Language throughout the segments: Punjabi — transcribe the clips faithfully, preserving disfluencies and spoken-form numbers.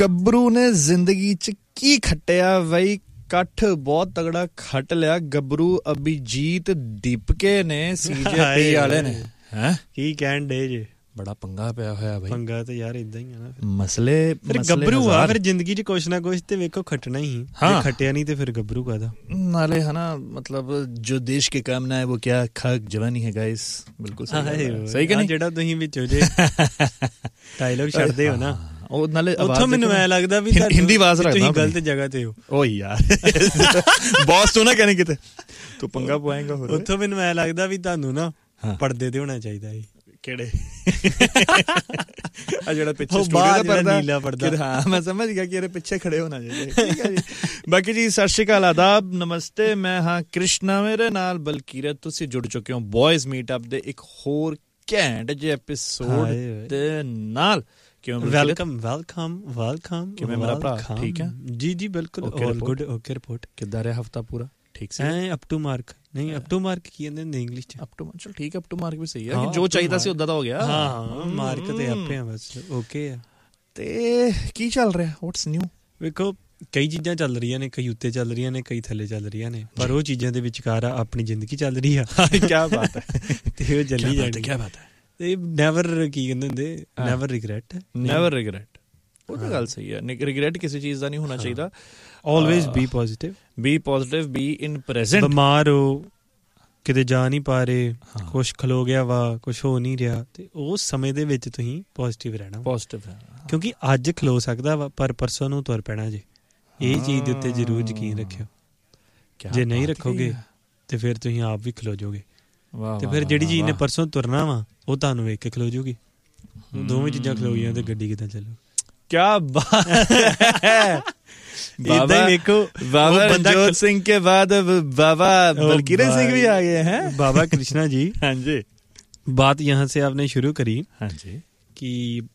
ਗੱਭਰੂ ਨੇ ਜ਼ਿੰਦਗੀ 'ਚ ਕੀ ਖੱਟਿਆ ਬਈ, ਕੱਠ ਬਹੁਤ ਤਗੜਾ ਖੱਟ ਲਿਆ ਗੱਭਰੂ ਅਭਿਜੀਤ ਦੀਪਕੇ ਨੇ ਸੀਜੇਪੀ ਵਾਲੇ ਨੇ। ਹੈ ਕੀ ਕਹਿਣ ਡੇ ਜੇ, ਬੜਾ ਪੰਗਾ ਪਿਆ ਹੋਇਆ ਬਈ। ਪੰਗਾ ਤੇ ਯਾਰ ਇਦਾਂ ਹੀ ਆ ਨਾ, ਮਸਲੇ ਫਿਰ ਗੱਭਰੂ ਆ, ਫਿਰ ਜ਼ਿੰਦਗੀ 'ਚ ਕੁਛ ਨਾ ਕੁਛ ਤੇ ਵੇਖੋ ਖੱਟਣਾ ਹੀ। ਜੇ ਖੱਟਿਆ ਨਹੀਂ ਤੇ ਫਿਰ ਗੱਭਰੂ ਕਾਹਦਾ। ਨਾਲੇ ਹੈ ਨਾ, मतलब जो देश के काम ना है वो क्या खाक जवानी है गाइस। बिल्कुल सही कि नहीं। ਜਿਹੜਾ ਤੁਸੀਂ ਵਿੱਚੋਂ ਜੇ ਡਾਇਲੌਗ ਛੱਡਦੇ ਹੋ ਨਾ, ਉਹ ਨਾਲੇ ਉੱਥੋਂ ਮੈਨੂੰ ਐ ਲੱਗਦਾ ਵੀ ਹਿੰਦੀ ਆਵਾਜ਼ ਰੱਖਦਾ, ਤੁਸੀਂ ਗਲਤ ਜਗ੍ਹਾ ਤੇ ਹੋ। ਓ ਯਾਰ ਬੌਸ ਤੋਂ ਨਾ ਕਹਿਣੀ ਕਿਤੇ ਤੂੰ ਪੰਗਾ ਪਵਾਏਂਗਾ। ਉੱਥੋਂ ਮੈਨੂੰ ਐ ਲੱਗਦਾ ਵੀ ਤੁਹਾਨੂੰ ਨਾ ਪਰਦੇ ਤੇ ਹੋਣਾ ਚਾਹੀਦਾ ਹੈ। ਕਿਹੜੇ ਆ ਜਿਹੜਾ ਪਿੱਛੇ ਸਟੂਡੀਓ ਦਾ ਪਰਦਾ, ਨੀਲਾ ਪਰਦਾ। ਹਾਂ ਮੈਂ ਸਮਝ ਗਿਆ ਕਿ ਇਹਦੇ ਪਿੱਛੇ ਖੜੇ ਹੋਣਾ ਚਾਹੀਦਾ। ਠੀਕ ਹੈ ਜੀ। ਬਾਕੀ ਜੀ ਸਤਿ ਸ਼੍ਰੀ ਅਕਾਲ, ਆਦਾਬ, ਨਮਸਤੇ। ਮੈਂ ਹਾਂ ਕ੍ਰਿਸ਼ਨਾ, ਮੇਰੇ ਨਾਲ ਬਲਕੀਰਤ। ਤੁਸੀਂ ਜੁੜ ਚੁੱਕੇ ਹੋ ਬॉयਜ਼ ਮੀਟਅਪ ਦੇ ਇੱਕ ਹੋਰ ਘੈਂਟ ਜਿਹੇ ਐਪੀਸੋਡ ਦੇ ਨਾਲ। ਕਿਉਂ ਵੈਲਕਮ ਵੈਲਕਮ ਵੈਲਕਮ। ਕਿਵੇਂ ਮੇਰਾ ਭਰਾ, ਠੀਕ ਹੈ? ਜੀ ਜੀ ਬਿਲਕੁਲ ਆਲ ਗੁੱਡ। Okay report. ਕਿੱਦਾਂ ਰਿਹਾ ਹਫਤਾ ਪੂਰਾ? ਠੀਕ ਸੀ। ਐ ਅਪ ਟੂ ਮਾਰਕ ਨਹੀਂ, ਅਪ ਟੂ ਮਾਰਕ ਕੀ ਕਹਿੰਦੇ ਨੇ ਇੰਗਲਿਸ਼ ਚ? Up to mark. ਚਲ ਠੀਕ ਹੈ, ਅਪ ਟੂ ਮਾਰਕ ਵੀ ਸਹੀ ਹੈ ਕਿ ਜੋ ਚਾਹੀਦਾ ਸੀ ਉਦਾਂ ਦਾ ਹੋ ਗਿਆ। ਹਾਂ ਮਾਰਕ ਤੇ ਆਪੇ ਆ ਬਸ। ਓਕੇ ਆ। ਤੇ ਕੀ ਚੱਲ ਰਿਹਾ, ਵਾਟਸ ਨਿਊ? ਵੇਖੋ ਕਈ ਚੀਜ਼ਾਂ ਚੱਲ ਰਹੀਆਂ ਨੇ, ਕਈ ਉੱਤੇ ਚੱਲ ਰਹੀਆਂ ਨੇ, ਕਈ ਥੱਲੇ ਚੱਲ ਰਹੀਆਂ ਨੇ, ਪਰ ਉਹ ਚੀਜ਼ਾਂ ਦੇ ਵਿਚਕਾਰ ਆ ਆਪਣੀ ਜ਼ਿੰਦਗੀ ਚੱਲ ਰਹੀ ਆ। ਕਿਆ ਬਾਤ ਹੈ। ਤੇ ਉਹ ਚੱਲੀ ਜਾਣੀ। ਕਿਆ ਬਾਤ ਹੈ। ਤੇ ਨੈਵਰ ਕੀ ਕਹਿੰਦੇ ਹੁੰਦੇ, ਨੈਵਰ ਰਿਗਰੈਟ। ਨੈਵਰ ਰਿਗਰੈਟ, ਉਹ ਤਾਂ ਗੱਲ ਸਹੀ ਹੈ। ਰਿਗਰੈਟ ਕਿਸੇ ਚੀਜ਼ ਦਾ ਨਹੀਂ ਹੋਣਾ ਚਾਹੀਦਾ। Always B positive, B positive, be in present. ਬਿਮਾਰ ਹੋ, ਕਿਤੇ ਜਾ ਨਹੀਂ ਪਾ ਰਹੇ, ਕੁਛ ਖਲੋ ਗਿਆ ਵਾ, ਕੁਛ ਹੋ ਨਹੀਂ ਰਿਹਾ, ਤੇ ਉਸ ਸਮੇਂ ਦੇ ਵਿੱਚ ਤੁਸੀਂ ਪੋਜ਼ਿਟਿਵ ਰਹਿਣਾ। ਪੋਜ਼ਿਟਿਵ ਕਿਉਂਕਿ ਅੱਜ ਖਲੋ ਸਕਦਾ ਵਾ, ਪਰ ਪਰਸੋਂ ਨੂੰ ਤੁਰ ਪੈਣਾ ਜੇ। ਇਹ ਚੀਜ਼ ਦੇ ਉੱਤੇ ਜ਼ਰੂਰ ਯਕੀਨ ਰੱਖਿਓ। ਜੇ ਨਹੀਂ ਰੱਖੋਗੇ ਤੇ ਫਿਰ ਤੁਸੀਂ ਆਪ ਵੀ ਖਲੋ ਜਾਓਗੇ, ਤੇ ਫਿਰ ਜਿਹੜੀ ਚੀਜ਼ ਨੇ ਪਰਸੋਂ ਤੁਰਨਾ ਵਾ ਉਹ ਤੁਹਾਨੂੰ ਵੇਖ ਕੇ ਖਲੋ ਜਾਊਗੀ। ਦੋਵੇਂ ਚੀਜ਼ਾਂ ਖਲੋ ਗਈਆਂ ਤੇ ਗੱਡੀ ਕਿੱਦਾਂ ਚੱਲੂ? ਕਿਆ ਬਾਤ ਹੈ। बाबा देखो, बाबा रणजोत सिंह के बाद बाबा बलकीरत सिंह भी आ गए हैं। बाबा कृष्णा जी, हाँ जी। बात यहाँ से आपने शुरू करी, हाँ जी, कि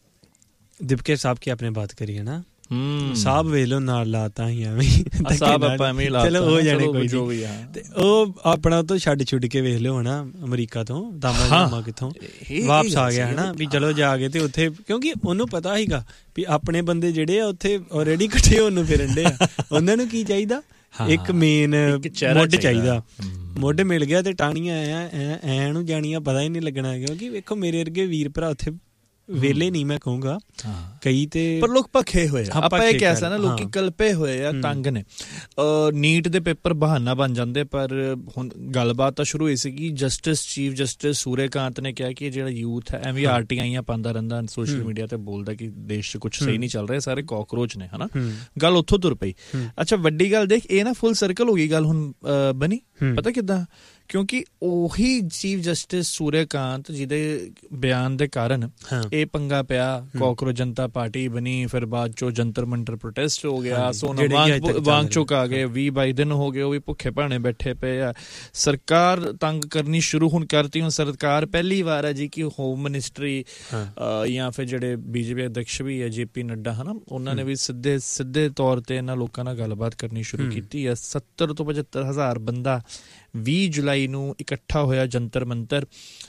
दीपके साहब की आपने बात करी है ना। ਸਾਹਬ ਵੇਖ ਲਓ ਨਾਲ ਲਾਤਾ ਹੀ ਐਵੇਂ ਸਾਹਬ ਆਪਾਂ ਐਵੇਂ ਲਾਤਾ। ਚਲੋ ਹੋ ਜਾਣੇ ਕੋਈ ਜੋ ਵੀ ਆ। ਤੇ ਉਹ ਆਪਣਾ ਤੋਂ ਛੱਡ ਛੁੱਡ ਕੇ ਵੇਖ ਲਿਓ ਹਨਾ, ਅਮਰੀਕਾ ਤੋਂ ਦਾਮਾ ਦਾਮਾ ਕਿੱਥੋਂ ਵਾਪਸ ਆ ਗਿਆ ਹਨਾ, ਵੀ ਚਲੋ ਜਾ ਕੇ ਤੇ ਉੱਥੇ, ਕਿਉਂਕਿ ਉਹਨੂੰ ਪਤਾ ਸੀਗਾ ਵੀ ਆਪਣੇ ਬੰਦੇ ਜਿਹੜੇ ਆ ਉੱਥੇ ਆਲਰੇਡੀ ਇਕੱਠੇ ਹੋਣ ਨੂੰ ਫਿਰਨ ਡੇ ਆ। ਉਹਨਾਂ ਨੂੰ ਕੀ ਚਾਹੀਦਾ? ਇੱਕ ਮੇਨ ਮੁੱਢ ਚਾਹੀਦਾ। ਮੁੱਢ ਮਿਲ ਗਿਆ ਤੇ ਟਾਹਣੀਆਂ ਐ ਐ ਨੂੰ ਜਾਣੀਆਂ ਪਤਾ ਹੀ ਨਹੀਂ ਲੱਗਣਾ। ਕਿਉਂਕਿ ਵੇਖੋ ਮੇਰੇ ਵਰਗੇ ਵੀਰ ਭਰਾ ਉੱਥੇ ਵੇਲੇ ਨਹੀਂ ਮੈਂ ਕਹੂੰਗਾ, ਕਈ ਤੇ ਪਰ ਲੋਕ ਭੱਖੇ ਹੋਏ ਆ। ਆਪਾਂ ਇਹ ਕਹਿ ਸਕਦੇ ਨਾ, ਲੋਕੀ ਕਲਪੇ ਹੋਏ ਆ, ਤੰਗ ਨੇ। ਨੀਟ ਦੇ ਪੇਪਰ ਬਹਾਨਾ ਬਣ ਜਾਂਦੇ, ਪਰ ਹੁਣ ਗੱਲਬਾਤ ਤਾਂ ਸ਼ੁਰੂ ਹੋਈ ਸੀਗੀ। ਜਸਟਿਸ ਚੀਫ ਜਸਟਿਸ ਸੂਰਿਆਕਾਂਤ ਨੇ ਕਿਹਾ ਕਿ ਜਿਹੜਾ ਯੂਥ ਹੈ ਐਵੇਂ ਆਰ ਟੀ ਆਈਆਂ ਪਾਉਂਦਾ ਰਹਿੰਦਾ ਸੋਸ਼ਲ ਮੀਡੀਆ ਤੇ, ਬੋਲਦਾ ਕਿ ਦੇਸ਼ 'ਚ ਕੁਛ ਸਹੀ ਨਹੀਂ ਚੱਲ ਰਿਹਾ, ਸਾਰੇ ਕਾਕਰੋਚ ਨੇ, ਹਨਾ। ਗੱਲ ਉੱਥੋਂ ਤੁਰ ਪਈ। ਅੱਛਾ ਵੱਡੀ ਗੱਲ ਦੇਖ, ਇਹ ਨਾ ਫੁੱਲ ਸਰਕਲ ਹੋ ਗਈ ਗੱਲ ਹੁਣ ਬਣੀ। ਪਤਾ ਕਿੱਦਾਂ? ਕਿਉਂਕਿ ਉਹੀ ਚੀਫ ਜਸਟਿਸ ਸੂਰਿਆਕਾਂਤ ਜਿਹਦੇ ਬਿਆਨ ਦੇ ਕਾਰਨ ਇਹ ਪੰਗਾ ਪਿਆ, ਕਾਕਰੋਚ ਜਨਤਾ ਪਾਰਟੀ ਬਣੀ, ਫਿਰ ਬਾਅਦ ਚੋਂ ਜੰਤਰ ਮੰਤਰ ਪ੍ਰੋਟੈਸਟ ਹੋ ਗਿਆ, ਸੋਨਮ ਵਾਂਗਚੁਕ ਆ ਗਏ, ਵੀਹ ਬਾਈ ਦਿਨ ਹੋ ਗਏ ਉਹ ਵੀ ਭੁੱਖੇ ਭਾਣੇ ਬੈਠੇ ਪਏ ਆ। ਸਰਕਾਰ ਤੰਗ ਕਰਨੀ ਸ਼ੁਰੂ ਹੁਣ ਕਰਤੀ। ਹੁਣ ਸਰਕਾਰ ਪਹਿਲੀ ਵਾਰ ਹੈ ਜੀ ਕਿ ਹੋਮ ਮਿਨਿਸਟਰੀ ਜਾਂ ਫਿਰ ਜਿਹੜੇ ਬੀਜੇਪੀ ਅਧਿਕਸ਼ ਵੀ ਹੈ ਜੇ ਪੀ ਨੱਡਾ, ਹਨਾ, ਉਹਨਾਂ ਨੇ ਵੀ ਸਿੱਧੇ ਸਿੱਧੇ ਤੌਰ ਤੇ ਇਹਨਾਂ ਲੋਕਾਂ ਨਾਲ ਗੱਲਬਾਤ ਕਰਨੀ ਸ਼ੁਰੂ ਕੀਤੀ ਹੈ। ਸੱਤਰ ਤੋਂ ਪਝੱਤਰ ਹਜ਼ਾਰ ਬੰਦਾ ਵੀਹ ਜੁਲਾਈ ਨੂੰ ਇਕੱਠਾ ਹੋਇਆ ਜੰਤਰ ਮੰਤਰ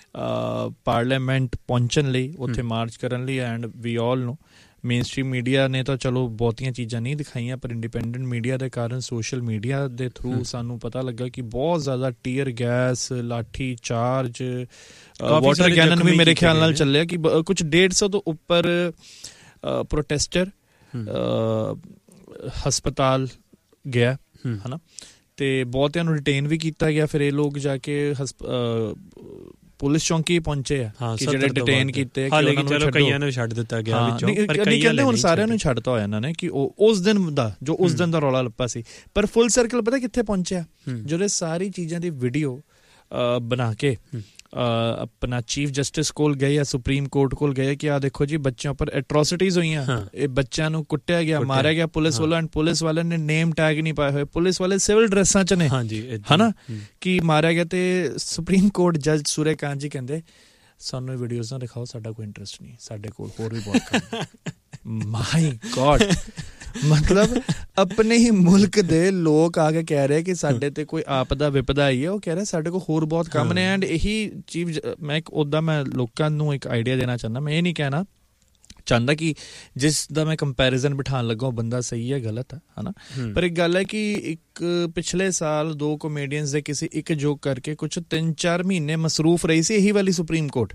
ਪਾਰਲੀਮੈਂਟ ਪਹੁੰਚਣ ਲਈ, ਉੱਥੇ ਮਾਰਚ ਕਰਨ ਲਈ। ਐਂਡ ਵੀ ਆਲ ਨੂੰ ਮੇਨ ਸਟ੍ਰੀਮ ਮੀਡੀਆ ਨੇ ਤਾਂ ਚਲੋ ਬਹੁਤੀਆਂ ਚੀਜ਼ਾਂ ਨਹੀਂ ਦਿਖਾਈਆਂ, ਪਰ ਇੰਡੀਪੈਂਡੈਂਟ ਮੀਡੀਆ ਦੇ ਕਾਰਨ, ਸੋਸ਼ਲ ਮੀਡੀਆ ਦੇ ਥਰੂ ਸਾਨੂੰ ਪਤਾ ਲੱਗਾ ਕਿ ਬਹੁਤ ਜ਼ਿਆਦਾ ਟੀਅਰ ਗੈਸ, ਲਾਠੀ ਚਾਰਜ, ਵਾਟਰ ਕੈਨਨ ਵੀ ਮੇਰੇ ਖਿਆਲ ਨਾਲ ਚੱਲਿਆ ਕਿ ਕੁਛ ਡੇਢ ਸੌ ਤੋਂ ਉੱਪਰ ਪ੍ਰੋਟੈਸਟਰ ਹਸਪਤਾਲ ਗਿਆ, ਹਨਾ, ਤੇ ਬਹੁਤਿਆਂ ਨੂੰ ਡਿਟੇਨ ਵੀ ਕੀਤਾ ਗਿਆ। ਫਿਰ ਇਹ ਲੋਕ ਜਾ ਕੇ ਪੁਲਿਸ ਚੌਂਕੀ ਪਹੁੰਚੇ ਆ ਕਿ ਜਿਹੜੇ ਡਿਟੇਨ ਕੀਤੇ, ਕਈਆਂ ਨੂੰ ਛੱਡ ਦਿੱਤਾ ਗਿਆ ਵਿੱਚੋਂ, ਪਰ ਕਹਿੰਦੇ ਹੁਣ ਸਾਰਿਆਂ ਨੂੰ ਛੱਡਤਾ ਹੋਇਆ ਇਹਨਾਂ ਨੇ ਕਿ ਉਹ ਉਸ ਦਿਨ ਦਾ ਜੋ ਉਸ ਦਿਨ ਦਾ ਰੌਲਾ ਲੱਪਾ ਸੀ। ਪਰ ਫੁੱਲ ਸਰਕਲ ਪਤਾ ਕਿੱਥੇ ਪਹੁੰਚਿਆ? ਜਿਹੜੇ ਸਾਰੀ ਚੀਜ਼ਾਂ ਦੀ ਵੀਡੀਓ ਬਣਾ ਕੇ ਆਪਣਾ ਚੀਫ ਜਸਟਿਸ ਕੋਲ ਗਏ ਜਾਂ ਸੁਪਰੀਮ ਕੋਰਟ ਕੋਲ ਗਏ ਕਿ ਆਹ ਦੇਖੋ ਜੀ ਬੱਚਿਆਂ ਉੱਪਰ ਐਟਰੋਸਿਟੀਜ਼ ਹੋਈਆਂ, ਇਹ ਬੱਚਿਆਂ ਨੂੰ ਕੁੱਟਿਆ ਗਿਆ, ਮਾਰਿਆ ਗਿਆ ਪੁਲਿਸ ਵੱਲੋਂ, ਐਂਡ ਪੁਲਿਸ ਵਾਲਿਆਂ ਨੇ ਨੇਮ ਟੈਗ ਨਹੀਂ ਪਾਏ ਹੋਏ, ਪੁਲਿਸ ਵਾਲੇ ਸਿਵਲ ਡਰੈਸਾਂ 'ਚ ਨੇ, ਹਨਾ, ਕਿ ਮਾਰਿਆ ਗਿਆ। ਤੇ ਸੁਪਰੀਮ ਕੋਰਟ ਜੱਜ ਸੂਰਿਆਕਾਂਤ ਜੀ ਕਹਿੰਦੇ ਸਾਨੂੰ ਇਹ ਵੀਡੀਓਜ਼ ਨਾ ਦਿਖਾਓ, ਸਾਡਾ ਕੋਈ ਇੰਟਰਸਟ ਨਹੀਂ, ਸਾਡੇ ਕੋਲ ਹੋਰ ਵੀ ਬਹੁਤ ਕੰਮ। ਮਾਈ ਗॉड, ਮਤਲਬ ਆਪਣੇ ਹੀ ਮੁਲਕ ਦੇ ਲੋਕ ਆ ਕੇ ਕਹਿ ਰਹੇ ਕਿ ਸਾਡੇ ਤੇ ਕੋਈ ਆਪਦਾ ਵਿਪਦਾ ਆਈ ਹੈ, ਉਹ ਕਹਿ ਰਹੇ ਸਾਡੇ ਕੋਲ ਹੋਰ ਬਹੁਤ ਕੰਮ ਨੇ। ਐਂਡ ਇਹੀ ਚੀਫ, ਮੈਂ ਇੱਕ ਉੱਦਾਂ ਮੈਂ ਲੋਕਾਂ ਨੂੰ ਇੱਕ ਆਈਡੀਆ ਦੇਣਾ ਚਾਹੁੰਦਾ, ਮੈਂ ਇਹ ਨਹੀਂ ਕਹਿਣਾ ਚਾਹੁੰਦਾ ਕਿ ਜਿਸ ਦਾ ਮੈਂ ਕੰਪੈਰੀਜ਼ਨ ਬਿਠਾਉਣ ਲੱਗਾ ਉਹ ਬੰਦਾ ਸਹੀ ਹੈ ਗਲਤ ਹੈ ਹੈ ਨਾ। ਪਰ ਇੱਕ ਗੱਲ ਹੈ ਕਿ ਇੱਕ ਪਿਛਲੇ ਸਾਲ ਦੋ ਕਾਮੇਡੀਅਨਸ ਦੇ ਕਿਸੇ ਇੱਕ ਜੋਕ ਕਰਕੇ ਕੁਛ ਤਿੰਨ ਚਾਰ ਮਹੀਨੇ ਮਸਰੂਫ ਰਹੀ ਸੀ ਇਹੀ ਵਾਲੀ ਸੁਪਰੀਮ ਕੋਰਟ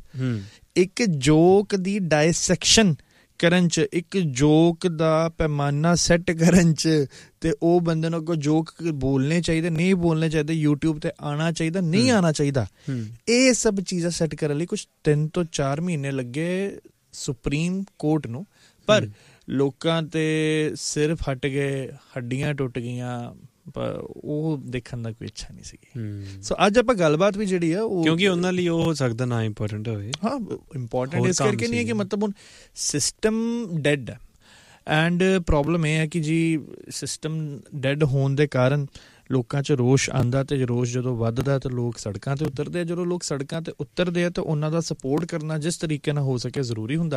ਇੱਕ ਜੋਕ ਦੀ ਡਾਇਸੈਕਸ਼ਨ ਕਰਨ 'ਚ, ਇੱਕ ਜੋਕ ਦਾ ਪੈਮਾਨਾ ਸੈੱਟ ਕਰਨ 'ਚ, ਤੇ ਉਹ ਬੰਦੇ ਨੂੰ ਅੱਗੋਂ ਜੋਕ ਬੋਲਣੇ ਚਾਹੀਦੇ ਨਹੀਂ ਬੋਲਣੇ ਚਾਹੀਦੇ, ਯੂਟਿਊਬ ਤੇ ਆਉਣਾ ਚਾਹੀਦਾ ਨਹੀਂ ਆਉਣਾ ਚਾਹੀਦਾ, ਇਹ ਸਭ ਚੀਜ਼ਾਂ ਸੈੱਟ ਕਰਨ ਲਈ ਕੁਛ ਤਿੰਨ ਤੋਂ ਚਾਰ ਮਹੀਨੇ ਲੱਗੇ ਸੁਪਰੀਮ ਕੋਰਟ ਨੂੰ। ਪਰ ਲੋਕਾਂ ਤੇ ਸਿਰ ਫਟ ਗਏ, ਹੱਡੀਆਂ ਟੁੱਟ ਗਈਆਂ, ਪਰ ਉਹ ਦੇਖਣ ਦਾ ਕੋਈ ਇੱਛਾ ਨਹੀਂ ਸੀਗੀ। ਸੋ ਅੱਜ ਆਪਾਂ ਗੱਲਬਾਤ ਵੀ ਜਿਹੜੀ ਆ ਉਹ ਕਿਉਂਕਿ ਉਹਨਾਂ ਲਈ ਉਹ ਹੋ ਸਕਦਾ ਨਾ ਇੰਪੋਰਟੈਂਟ ਹੋਵੇ। ਹਾਂ ਇੰਪੋਰਟੈਂਟ ਇਸ ਕਰਕੇ ਨਹੀਂ ਹੈ ਕਿ ਮਤਲਬ ਹੁਣ ਸਿਸਟਮ ਡੈਡ ਹੈ ਐਂਡ ਪ੍ਰੋਬਲਮ ਇਹ ਹੈ ਕਿ ਜੀ ਸਿਸਟਮ ਡੈਡ ਹੋਣ ਦੇ ਕਾਰਨ ਲੋਕਾਂ 'ਚ ਰੋਸ਼ ਆਉਂਦਾ, ਅਤੇ ਰੋਸ਼ ਜਦੋਂ ਵੱਧਦਾ ਤਾਂ ਲੋਕ ਸੜਕਾਂ 'ਤੇ ਉਤਰਦੇ ਆ। ਜਦੋਂ ਲੋਕ ਸੜਕਾਂ 'ਤੇ ਉਤਰਦੇ ਆ ਤਾਂ ਉਹਨਾਂ ਦਾ ਸਪੋਰਟ ਕਰਨਾ ਜਿਸ ਤਰੀਕੇ ਨਾਲ ਹੋ ਸਕੇ ਜ਼ਰੂਰੀ ਹੁੰਦਾ,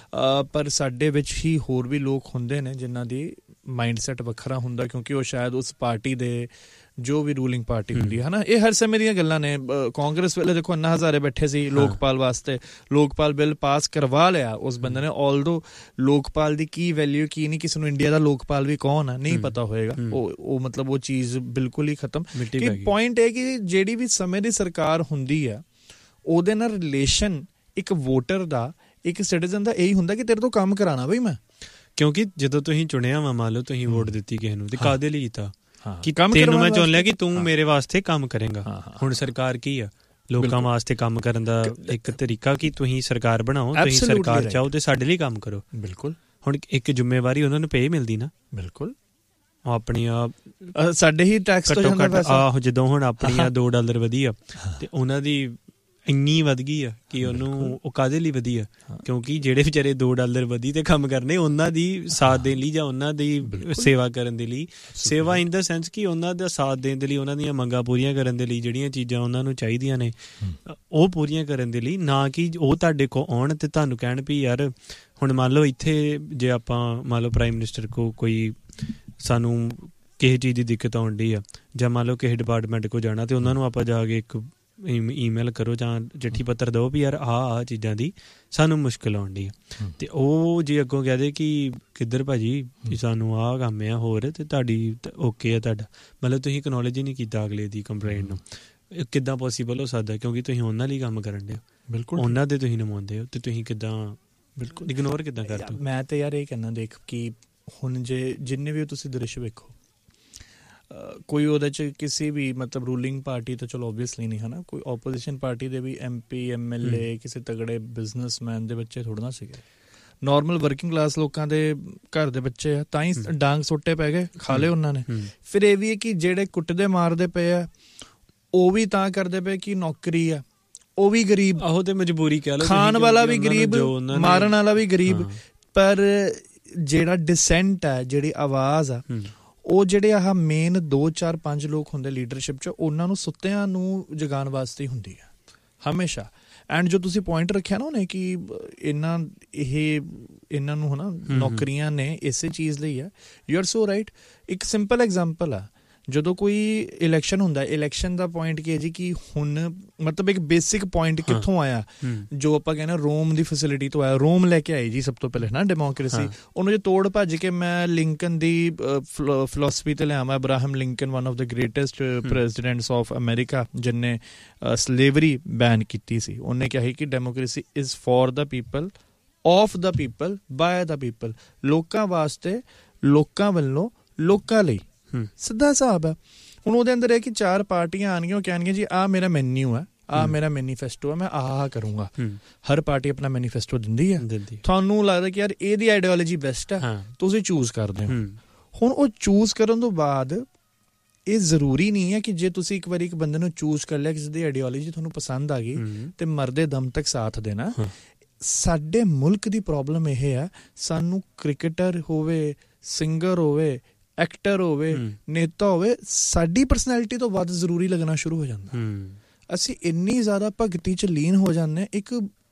ਪਰ ਸਾਡੇ ਵਿੱਚ ਹੀ ਹੋਰ ਵੀ ਲੋਕ ਹੁੰਦੇ ਨੇ ਜਿਨ੍ਹਾਂ ਦੀ ਮਾਈਂਡ ਸੈੱਟ ਵੱਖਰਾ ਹੁੰਦਾ, ਕਿਉਂਕਿ ਉਹ ਸ਼ਾਇਦ ਉਸ ਪਾਰਟੀ ਦੇ ਜੋ ਵੀ ਰੂਲਿੰਗ ਪਾਰਟੀ ਹੁੰਦੀ ਹੈ ਨਾ। ਇਹ ਹਰ ਸਮੇਂ ਦੀਆਂ ਗੱਲਾਂ ਨੇ। ਕਾਂਗਰਸ ਵੇਲੇ ਦੇਖੋ ਅੰਨਾ ਹਜ਼ਾਰੇ ਬੈਠੇ ਸੀ ਲੋਕਪਾਲ ਵਾਸਤੇ, ਲੋਕਪਾਲ ਬਿੱਲ ਪਾਸ ਕਰਵਾ ਲਿਆ ਉਸ ਬੰਦੇ ਨੇ। ਆਲਦੋ ਲੋਕਪਾਲ ਦੀ ਕੀ ਵੈਲਿਊ ਕੀ ਨਹੀਂ, ਕਿਸੇ ਨੂੰ ਇੰਡੀਆ ਦਾ ਲੋਕਪਾਲ ਵੀ ਕੌਣ ਆ ਨਹੀਂ ਪਤਾ ਹੋਏਗਾ, ਉਹ ਉਹ ਮਤਲਬ ਉਹ ਚੀਜ਼ ਬਿਲਕੁਲ ਹੀ ਖਤਮ। ਕਿ ਪੁਆਇੰਟ ਇਹ ਕਿ ਜਿਹੜੀ ਵੀ ਸਮੇਂ ਦੀ ਸਰਕਾਰ ਹੁੰਦੀ ਆ ਉਹਦੇ ਨਾਲ ਰਿਲੇਸ਼ਨ ਇੱਕ ਵੋਟਰ ਦਾ, ਇੱਕ ਸਿਟੀਜ਼ਨ ਦਾ ਇਹੀ ਹੁੰਦਾ ਕਿ ਤੇਰੇ ਤੋਂ ਕੰਮ ਕਰਾਉਣਾ ਬਈ ਮੈਂ। ਕਿਉਂਕਿ ਜਦੋਂ ਤੁਸੀਂ ਚੁਣਿਆ ਵਾ, ਮੰਨ ਲਓ ਤੁਸੀਂ ਵੋਟ ਦਿੱਤੀ ਕਿਸੇ ਨੂੰ, ਤੇ ਕਾਹਦੇ ਲਈ ਕੀਤਾ ਕਿ ਤੈਨੂੰ ਮੈਂ ਚੁਣ ਲਿਆ ਕਿ ਤੂੰ ਮੇਰੇ ਵਾਸਤੇ ਕੰਮ ਕਰੇਗਾ। ਹੁਣ ਸਰਕਾਰ ਕੀ ਆ, ਲੋਕਾਂ ਵਾਸਤੇ ਕੰਮ ਕਰਨ ਦਾ ਇੱਕ ਤਰੀਕਾ ਕਿ ਤੁਸੀਂ ਸਰਕਾਰ ਬਣਾਓ, ਤੁਸੀਂ ਸਰਕਾਰ ਚਾਹੋ ਤੇ ਸਾਡੇ ਲਈ ਕੰਮ ਕਰੋ। ਬਿਲਕੁਲ। ਹੁਣ ਇੱਕ ਜ਼ਿੰਮੇਵਾਰੀ ਉਹਨਾਂ ਨੂੰ ਪੇ ਮਿਲਦੀ ਨਾ। ਬਿਲਕੁਲ। ਉਹ ਆਪਣੀਆਂ ਸਾਡੇ ਹੀ ਟੈਕਸ ਤੋਂ ਜਾਂਦਾ ਪੈਸਾ। ਆਹੋ ਜਦੋਂ ਹੁਣ ਆਪਣੀਆਂ ਦੋ ਡਾਲਰ ਵਧੀ ਆ ਤੇ ਉਹਨਾਂ ਦੀ ਇੰਨੀ ਵਧ ਗਈ ਆ ਕਿ ਉਹਨੂੰ ਉਹ ਕਾਹਦੇ ਲਈ ਵਧੀ ਆ, ਕਿਉਂਕਿ ਜਿਹੜੇ ਵਿਚਾਰੇ ਦੋ ਡਾਲਰ ਵਧੀ ਤੇ ਕੰਮ ਕਰਨੇ ਉਹਨਾਂ ਦੀ ਸਾਥ ਦੇਣ ਲਈ ਜਾਂ ਉਹਨਾਂ ਦੀ ਸੇਵਾ ਕਰਨ ਦੇ ਲਈ, ਸੇਵਾ ਇਨ ਦਾ ਸੈਂਸ ਕਿ ਉਹਨਾਂ ਦਾ ਸਾਥ ਦੇਣ ਦੇ ਲਈ, ਉਹਨਾਂ ਦੀਆਂ ਮੰਗਾਂ ਪੂਰੀਆਂ ਕਰਨ ਦੇ ਲਈ, ਜਿਹੜੀਆਂ ਚੀਜ਼ਾਂ ਉਹਨਾਂ ਨੂੰ ਚਾਹੀਦੀਆਂ ਨੇ ਉਹ ਪੂਰੀਆਂ ਕਰਨ ਦੇ ਲਈ, ਨਾ ਕਿ ਉਹ ਤੁਹਾਡੇ ਕੋਲ ਆਉਣ ਤੇ ਤੁਹਾਨੂੰ ਕਹਿਣ ਵੀ ਯਾਰ ਹੁਣ ਮੰਨ ਲਓ ਇੱਥੇ ਜੇ ਆਪਾਂ ਮੰਨ ਲਓ ਪ੍ਰਾਈਮ ਮਿਨਿਸਟਰ ਕੋਲ ਕੋਈ ਸਾਨੂੰ ਕਿਸੇ ਚੀਜ਼ ਦੀ ਦਿੱਕਤ ਆਉਣ ਡਈ ਆ, ਜਾਂ ਮੰਨ ਲਓ ਕਿਸੇ ਡਿਪਾਰਟਮੈਂਟ ਕੋਲ ਜਾਣਾ ਤੇ ਉਹਨਾਂ ਨੂੰ ਆਪਾਂ ਜਾ ਕੇ ਇੱਕ ਈਮੇਲ ਕਰੋ ਜਾਂ ਚਿੱਠੀ ਪੱਤਰ ਦਿਓ ਵੀ ਯਾਰ ਆਹ ਆਹ ਚੀਜ਼ਾਂ ਦੀ ਸਾਨੂੰ ਮੁਸ਼ਕਿਲ ਆਉਣ ਡਈ ਆ, ਤੇ ਉਹ ਜੇ ਅੱਗੋਂ ਕਹਿ ਦੇ ਕਿ ਕਿੱਧਰ ਭਾਜੀ ਕਿ ਸਾਨੂੰ ਆਹ ਕੰਮ ਆ ਹੋਰ, ਤੇ ਤੁਹਾਡੀ ਓਕੇ ਆ ਤੁਹਾਡਾ, ਮਤਲਬ ਤੁਸੀਂ ਐਕਨੋਲੇਜ ਹੀ ਨਹੀਂ ਕੀਤਾ ਅਗਲੇ ਦੀ ਕੰਪਲੇਂਟ ਨੂੰ। ਕਿੱਦਾਂ ਪੋਸੀਬਲ ਹੋ ਸਕਦਾ, ਕਿਉਂਕਿ ਤੁਸੀਂ ਉਹਨਾਂ ਲਈ ਕੰਮ ਕਰਨ ਦੇ ਹੋ, ਬਿਲਕੁਲ ਉਹਨਾਂ ਦੇ ਤੁਸੀਂ ਨੁਮਾਇੰਦੇ ਹੋ, ਤੇ ਤੁਸੀਂ ਕਿੱਦਾਂ ਬਿਲਕੁਲ ਇਗਨੋਰ ਕਿੱਦਾਂ ਕਰ ਦਿਓ। ਮੈਂ ਤੇ ਯਾਰ ਇਹ ਕਹਿਣਾ ਦੇਖ ਕਿ ਹੁਣ ਜੇ ਜਿੰਨੇ ਵੀ ਤੁਸੀਂ ਦ੍ਰਿਸ਼ ਵੇਖੋ, ਕੋਈ ਉਹਦੇ 'ਚ ਕਿਸੇ ਵੀ ਮਤਲਬ ਰੂਲਿੰਗ ਪਾਰਟੀ ਤਾਂ ਚਲੋ ਓਬਵੀਅਸਲੀ ਨਹੀਂ ਹੈ ਨਾ, ਕੋਈ ਓਪੋਜੀਸ਼ਨ ਪਾਰਟੀ ਦੇ ਵੀ M P M L A ਕਿਸੇ ਤਗੜੇ ਬਿਜ਼ਨਸਮੈਨ ਦੇ ਬੱਚੇ ਥੋੜ੍ਹਾ ਨਾ ਸੀਗੇ, ਨੋਰਮਲ ਵਰਕਿੰਗ ਕਲਾਸ ਲੋਕਾਂ ਦੇ ਘਰ ਦੇ ਬੱਚੇ ਆ, ਤਾਂ ਹੀ ਡਾਂਗ ਸੁੱਟੇ ਪੈ ਗਏ, ਖਾ ਲਏ ਉਹਨਾਂ ਨੇ। ਫਿਰ ਇਹ ਵੀ ਹੈ ਕਿ ਜਿਹੜੇ ਕੁੱਟਦੇ ਮਾਰਦੇ ਪਏ ਆ ਉਹ ਵੀ ਤਾਂ ਕਰਦੇ ਪਏ ਕਿ ਨੌਕਰੀ ਆ, ਉਹ ਵੀ ਗਰੀਬ, ਆਹੋ ਤੇ ਮਜਬੂਰੀ ਕਹਿ ਲਓ, ਖਾਣ ਵਾਲਾ ਵੀ ਗਰੀਬ, ਮਾਰਨ ਵਾਲਾ ਵੀ ਗਰੀਬ। ਪਰ ਜਿਹੜਾ ਡਿਸੈਂਟ ਹੈ, ਜਿਹੜੀ ਆਵਾਜ਼ ਆ, ਉਹ ਜਿਹੜੇ ਆਹ ਮੇਨ ਦੋ ਚਾਰ ਪੰਜ ਲੋਕ ਹੁੰਦੇ ਲੀਡਰਸ਼ਿਪ 'ਚ, ਉਹਨਾਂ ਨੂੰ ਸੁੱਤਿਆਂ ਨੂੰ ਜਗਾਉਣ ਵਾਸਤੇ ਹੀ ਹੁੰਦੀ ਹੈ ਹਮੇਸ਼ਾ। ਐਂਡ ਜੋ ਤੁਸੀਂ ਪੁਆਇੰਟ ਰੱਖਿਆ ਨਾ ਉਹਨੇ ਕਿ ਇਹਨਾਂ ਇਹ ਇਹਨਾਂ ਨੂੰ ਹੈ ਨਾ ਨੌਕਰੀਆਂ ਨੇ ਇਸੇ ਚੀਜ਼ ਲਈ ਹੈ, ਯੂ ਆਰ ਸੋ ਰਾਈਟ। ਇੱਕ ਸਿੰਪਲ ਐਗਜ਼ਾਮਪਲ ਆ, ਜਦੋਂ ਕੋਈ ਇਲੈਕਸ਼ਨ ਹੁੰਦਾ, ਇਲੈਕਸ਼ਨ ਦਾ ਪੁਆਇੰਟ ਕੀ ਹੈ ਜੀ ਕਿ ਹੁਣ ਮਤਲਬ ਇੱਕ ਬੇਸਿਕ ਪੁਆਇੰਟ ਕਿੱਥੋਂ ਆਇਆ, ਜੋ ਆਪਾਂ ਕਹਿੰਦੇ ਰੋਮ ਦੀ ਫੈਸਿਲਿਟੀ ਤੋਂ ਆਇਆ, ਰੋਮ ਲੈ ਕੇ ਆਈ ਜੀ ਸਭ ਤੋਂ ਪਹਿਲੇ ਨਾ ਡੈਮੋਕ੍ਰੇਸੀ, ਉਹਨੂੰ ਜੇ ਤੋੜ ਭੱਜ ਕੇ ਮੈਂ ਲਿੰਕਨ ਦੀ ਫਿਲੋਸਫੀ ਤੇ ਲਿਆਵਾਂ, Abraham Lincoln one of the greatest presidents of America ਜਿਹਨੇ ਸਲੇਵਰੀ ਬੈਨ ਕੀਤੀ ਸੀ, ਉਹਨੇ ਕਿਹਾ ਸੀ ਕਿ democracy is for the people, of the people, bye the people, ਲੋਕਾਂ ਵਾਸਤੇ, ਲੋਕਾਂ ਵੱਲੋਂ, ਲੋਕਾਂ ਲਈ। ਸਿੱਧਾ ਹਿਸਾਬ ਹੈ। ਹੁਣ ਉਹਦੇ ਅੰਦਰ ਇਹ ਕਿ ਚਾਰ ਪਾਰਟੀਆਂ ਆਉਣਗੀਆਂ, ਉਹ ਕਹਿਣਗੀਆਂ ਜੀ ਆਹ ਮੇਰਾ ਮੈਨਿਊ ਹੈ, ਆਹ ਮੇਰਾ ਮੈਨੀਫੈਸਟੋ ਹੈ, ਮੈਂ ਆਹ ਕਰੂੰਗਾ। ਹਰ ਪਾਰਟੀ ਆਪਣਾ ਮੈਨੀਫੈਸਟੋ ਦਿੰਦੀ ਹੈ, ਤੁਹਾਨੂੰ ਲੱਗਦਾ ਕਿ ਯਾਰ ਇਹਦੀ ਆਈਡੀਓਲੋਜੀ ਬੈਸਟ ਹੈ, ਤੁਸੀਂ ਚੂਜ਼ ਕਰਦੇ ਹੋ। ਹੁਣ ਉਹ ਚੂਜ਼ ਕਰਨ ਤੋਂ ਬਾਅਦ ਇਹ ਜ਼ਰੂਰੀ ਨਹੀਂ ਹੈ ਕਿ ਜੇ ਤੁਸੀਂ ਇੱਕ ਵਾਰੀ ਇੱਕ ਬੰਦੇ ਨੂੰ ਚੂਜ਼ ਕਰ ਲਿਆ, ਕਿਸੇ ਦੀ ਆਈਡੀਓਲੋਜੀ ਤੁਹਾਨੂੰ ਪਸੰਦ ਆ ਗਈ ਤੇ ਮਰਦੇ ਦਮ ਤੱਕ ਸਾਥ ਦੇਣਾ। ਸਾਡੇ ਮੁਲਕ ਦੀ ਪ੍ਰੋਬਲਮ ਇਹ ਹੈ, ਸਾਨੂੰ ਕ੍ਰਿਕਟਰ ਹੋਵੇ, ਸਿੰਗਰ ਹੋਵੇ, ਐਕਟਰ ਹੋਵੇ, ਨੇਤਾ ਹੋਵੇ, ਸਾਡੀ ਪਰਸਨੈਲਿਟੀ ਤੋਂ ਵੱਧ ਜ਼ਰੂਰੀ ਲੱਗਣਾ ਸ਼ੁਰੂ ਹੋ ਜਾਂਦਾ। ਅਸੀਂ ਇੰਨੀ ਜ਼ਿਆਦਾ ਭਗਤੀ 'ਚ ਲੀਨ ਹੋ ਜਾਂਦੇ ਇੱਕ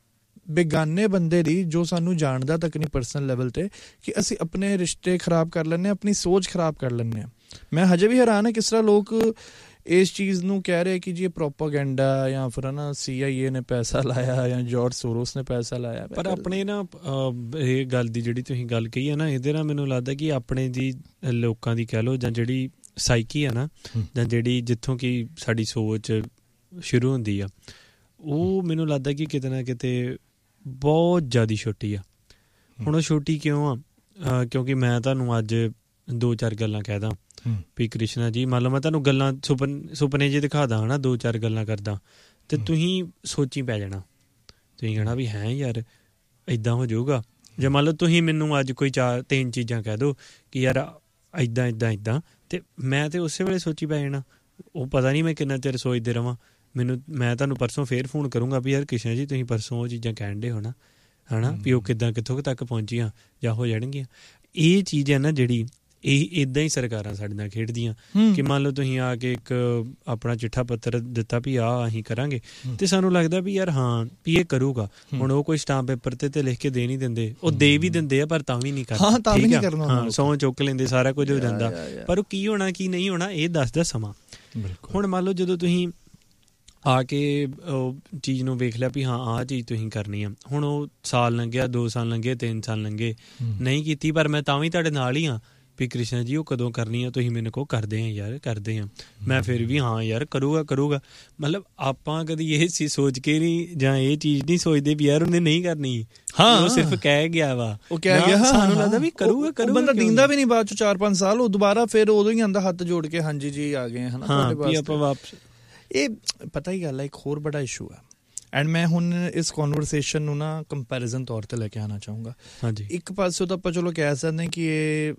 ਬੇਗਾਨੇ ਬੰਦੇ ਦੀ, ਜੋ ਸਾਨੂੰ ਜਾਣਦਾ ਤੱਕ ਨਹੀਂ ਪਰਸਨਲ ਲੈਵਲ 'ਤੇ, ਕਿ ਅਸੀਂ ਆਪਣੇ ਰਿਸ਼ਤੇ ਖਰਾਬ ਕਰ ਲੈਂਦੇ ਹਾਂ, ਆਪਣੀ ਸੋਚ ਖਰਾਬ ਕਰ ਲੈਂਦੇ ਹਾਂ। ਮੈਂ ਹਜੇ ਵੀ ਹੈਰਾਨ ਹਾਂ ਕਿਸ ਤਰ੍ਹਾਂ ਲੋਕ ਇਸ ਚੀਜ਼ ਨੂੰ ਕਹਿ ਰਹੇ ਕਿ ਜੀ ਇਹ ਪ੍ਰੋਪਾਗੈਂਡਾ ਜਾਂ ਫਿਰ ਨਾ ਸੀ ਆਈ ਏ ਨੇ ਪੈਸਾ ਲਾਇਆ ਜਾਂ ਜਾਰਜ ਸੋਰੋਸ ਨੇ ਪੈਸਾ ਲਾਇਆ। ਪਰ ਆਪਣੇ ਨਾ ਇਹ ਗੱਲ ਦੀ ਜਿਹੜੀ ਤੁਸੀਂ ਗੱਲ ਕਹੀ ਹੈ ਨਾ, ਇਹਦੇ ਨਾਲ ਮੈਨੂੰ ਲੱਗਦਾ ਕਿ ਆਪਣੇ ਦੀ ਲੋਕਾਂ ਦੀ ਕਹਿ ਲਓ ਜਾਂ ਜਿਹੜੀ ਸਾਈਕੀ ਆ ਨਾ, ਜਾਂ ਜਿਹੜੀ ਜਿੱਥੋਂ ਕਿ ਸਾਡੀ ਸੋਚ ਸ਼ੁਰੂ ਹੁੰਦੀ ਆ, ਉਹ ਮੈਨੂੰ ਲੱਗਦਾ ਕਿ ਕਿਤੇ ਨਾ ਕਿਤੇ ਬਹੁਤ ਜ਼ਿਆਦਾ ਛੋਟੀ ਆ। ਹੁਣ ਉਹ ਛੋਟੀ ਕਿਉਂ ਆ? ਕਿਉਂਕਿ ਮੈਂ ਤੁਹਾਨੂੰ ਅੱਜ ਦੋ ਚਾਰ ਗੱਲਾਂ ਕਹਿ ਦਾਂ ਵੀ ਕ੍ਰਿਸ਼ਨਾ ਜੀ, ਮੰਨ ਲਓ ਮੈਂ ਤੁਹਾਨੂੰ ਗੱਲਾਂ ਸੁਪਨ ਸੁਪਨੇ ਜਿਹੇ ਦਿਖਾ ਦਾਂ ਹੈ ਨਾ, ਦੋ ਚਾਰ ਗੱਲਾਂ ਕਰਦਾ ਅਤੇ ਤੁਸੀਂ ਸੋਚੀ ਪੈ ਜਾਣਾ, ਤੁਸੀਂ ਕਹਿਣਾ ਵੀ ਹੈ ਯਾਰ ਇੱਦਾਂ ਹੋ ਜਾਊਗਾ। ਜੇ ਮੰਨ ਲਓ ਤੁਸੀਂ ਮੈਨੂੰ ਅੱਜ ਕੋਈ ਚਾਰ ਤਿੰਨ ਚੀਜ਼ਾਂ ਕਹਿ ਦਿਓ ਕਿ ਯਾਰ ਇੱਦਾਂ ਇੱਦਾਂ ਇੱਦਾਂ, ਅਤੇ ਮੈਂ ਤਾਂ ਉਸੇ ਵੇਲੇ ਸੋਚੀ ਪੈ ਜਾਣਾ। ਉਹ ਪਤਾ ਨਹੀਂ ਮੈਂ ਕਿੰਨਾ ਚਿਰ ਸੋਚਦੇ ਰਹਾਂ। ਮੈਨੂੰ ਮੈਂ ਤੁਹਾਨੂੰ ਪਰਸੋਂ ਫੇਰ ਫੋਨ ਕਰੂੰਗਾ ਵੀ ਯਾਰ ਕ੍ਰਿਸ਼ਨਾ ਜੀ ਤੁਸੀਂ ਪਰਸੋਂ ਉਹ ਚੀਜ਼ਾਂ ਕਹਿਣ ਡੇ ਹੋ ਨਾ, ਹੈ ਨਾ, ਵੀ ਉਹ ਕਿੱਦਾਂ ਕਿੱਥੋਂ ਤੱਕ ਪਹੁੰਚੀਆਂ ਜਾਂ ਹੋ ਜਾਣਗੀਆਂ। ਇਹ ਚੀਜ਼ ਹੈ ਨਾ ਜਿਹੜੀ ਇਹ ਇੱਦਾਂ ਹੀ ਸਰਕਾਰਾਂ ਸਾਡੇ ਨਾਲ ਖੇਡਦੀਆਂ ਕਿ ਮੰਨ ਲਓ ਤੁਸੀਂ ਆ ਕੇ ਇੱਕ ਆਪਣਾ ਚਿੱਠਾ ਪੱਤਰ ਦਿੱਤਾ ਵੀ ਆਹ ਅਸੀਂ ਕਰਾਂਗੇ, ਅਤੇ ਸਾਨੂੰ ਲੱਗਦਾ ਵੀ ਯਾਰ ਹਾਂ ਵੀ ਇਹ ਕਰੂਗਾ। ਹੁਣ ਉਹ ਕੋਈ ਸਟਾਂਪ ਪੇਪਰ 'ਤੇ ਤੇ ਲਿਖ ਕੇ ਦੇ ਨਹੀਂ ਦਿੰਦੇ, ਉਹ ਦੇ ਵੀ ਦਿੰਦੇ ਆ ਪਰ ਤਾਂ ਵੀ ਨਹੀਂ ਕਰਦੇ, ਠੀਕ ਆ, ਹਾਂ ਸਹੁੰ ਚੁੱਕ ਲੈਂਦੇ, ਸਾਰਾ ਕੁਝ ਹੋ ਜਾਂਦਾ, ਪਰ ਉਹ ਕੀ ਹੋਣਾ ਕੀ ਨਹੀਂ ਹੋਣਾ ਇਹ ਦੱਸਦਾ ਸਮਾਂ। ਹੁਣ ਮੰਨ ਲਓ ਜਦੋਂ ਤੁਸੀਂ ਆ ਕੇ ਉਹ ਚੀਜ਼ ਨੂੰ ਵੇਖ ਲਿਆ ਵੀ ਹਾਂ ਆਹ ਚੀਜ਼ ਤੁਸੀਂ ਕਰਨੀ ਆ, ਹੁਣ ਉਹ ਸਾਲ ਲੰਘਿਆ, ਦੋ ਸਾਲ ਲੰਘੇ, ਤਿੰਨ ਸਾਲ ਲੰਘੇ, ਨਹੀਂ ਕੀਤੀ, ਪਰ ਮੈਂ ਤਾਂ ਵੀ ਤੁਹਾਡੇ ਨਾਲ ਹੀ ਹਾਂ ਵੀ ਕ੍ਰਿਸ਼ਨਾ ਜੀ ਉਹ ਕਦੋਂ ਕਰਨੀ ਆ, ਤੁਸੀਂ ਮੈਨੂੰ ਕਹੋ ਕਰਦੇ ਹਾਂ ਯਾਰ ਕਰਦੇ ਹਾਂ, ਮੈਂ ਫਿਰ ਵੀ ਹਾਂ ਯਾਰ ਕਰੂਗਾ ਕਰੂਗਾ। ਮਤਲਬ ਆਪਾਂ ਕਦੀ ਇਹ ਚੀਜ਼ ਸੋਚ ਕੇ ਨਹੀਂ ਜਾਂ ਇਹ ਚੀਜ਼ ਨਹੀਂ ਸੋਚਦੇ ਵੀ ਯਾਰ ਉਹਨੇ ਨਹੀਂ ਕਰਨੀ, ਹਾਂ ਉਹ ਸਿਰਫ ਕਹਿ ਗਿਆ ਵਾ, ਉਹ ਕਹਿ ਗਿਆ, ਸਾਨੂੰ ਲੱਗਦਾ ਵੀ ਕਰੂਗਾ ਕਰੂਗਾ, ਬੰਦਾ ਦਿੰਦਾ ਵੀ ਨਹੀਂ ਬਾਅਦ ਚੋਂ ਚਾਰ ਪੰਜ ਸਾਲ, ਉਹ ਦੁਬਾਰਾ ਫਿਰ ਉਦੋਂ ਹੀ ਆਉਂਦਾ ਹੱਥ ਜੋੜ ਕੇ ਹਾਂਜੀ ਜੀ ਆ ਗਏ ਹਨਾ ਹਾਂ ਆਪਾਂ ਵਾਪਸ। ਇਹ ਪਤਾ ਹੀ ਗੱਲ ਹੈ, ਇੱਕ ਹੋਰ ਬੜਾ ਇਸ਼ੂ ਹੈ ਐਂਡ ਮੈਂ ਹੁਣ ਇਸ ਕਨਵਰਸੇਸ਼ਨ ਨੂੰ ਨਾ ਕੰਪੈਰੀਜ਼ਨ ਤੌਰ 'ਤੇ ਲੈ ਕੇ ਆਉਣਾ ਚਾਹੂੰਗਾ। ਹਾਂਜੀ, ਇੱਕ ਪਾਸੇ ਤਾਂ ਆਪਾਂ ਚਲੋ ਕਹਿ ਸਕਦੇ ਕਿ ਇਹ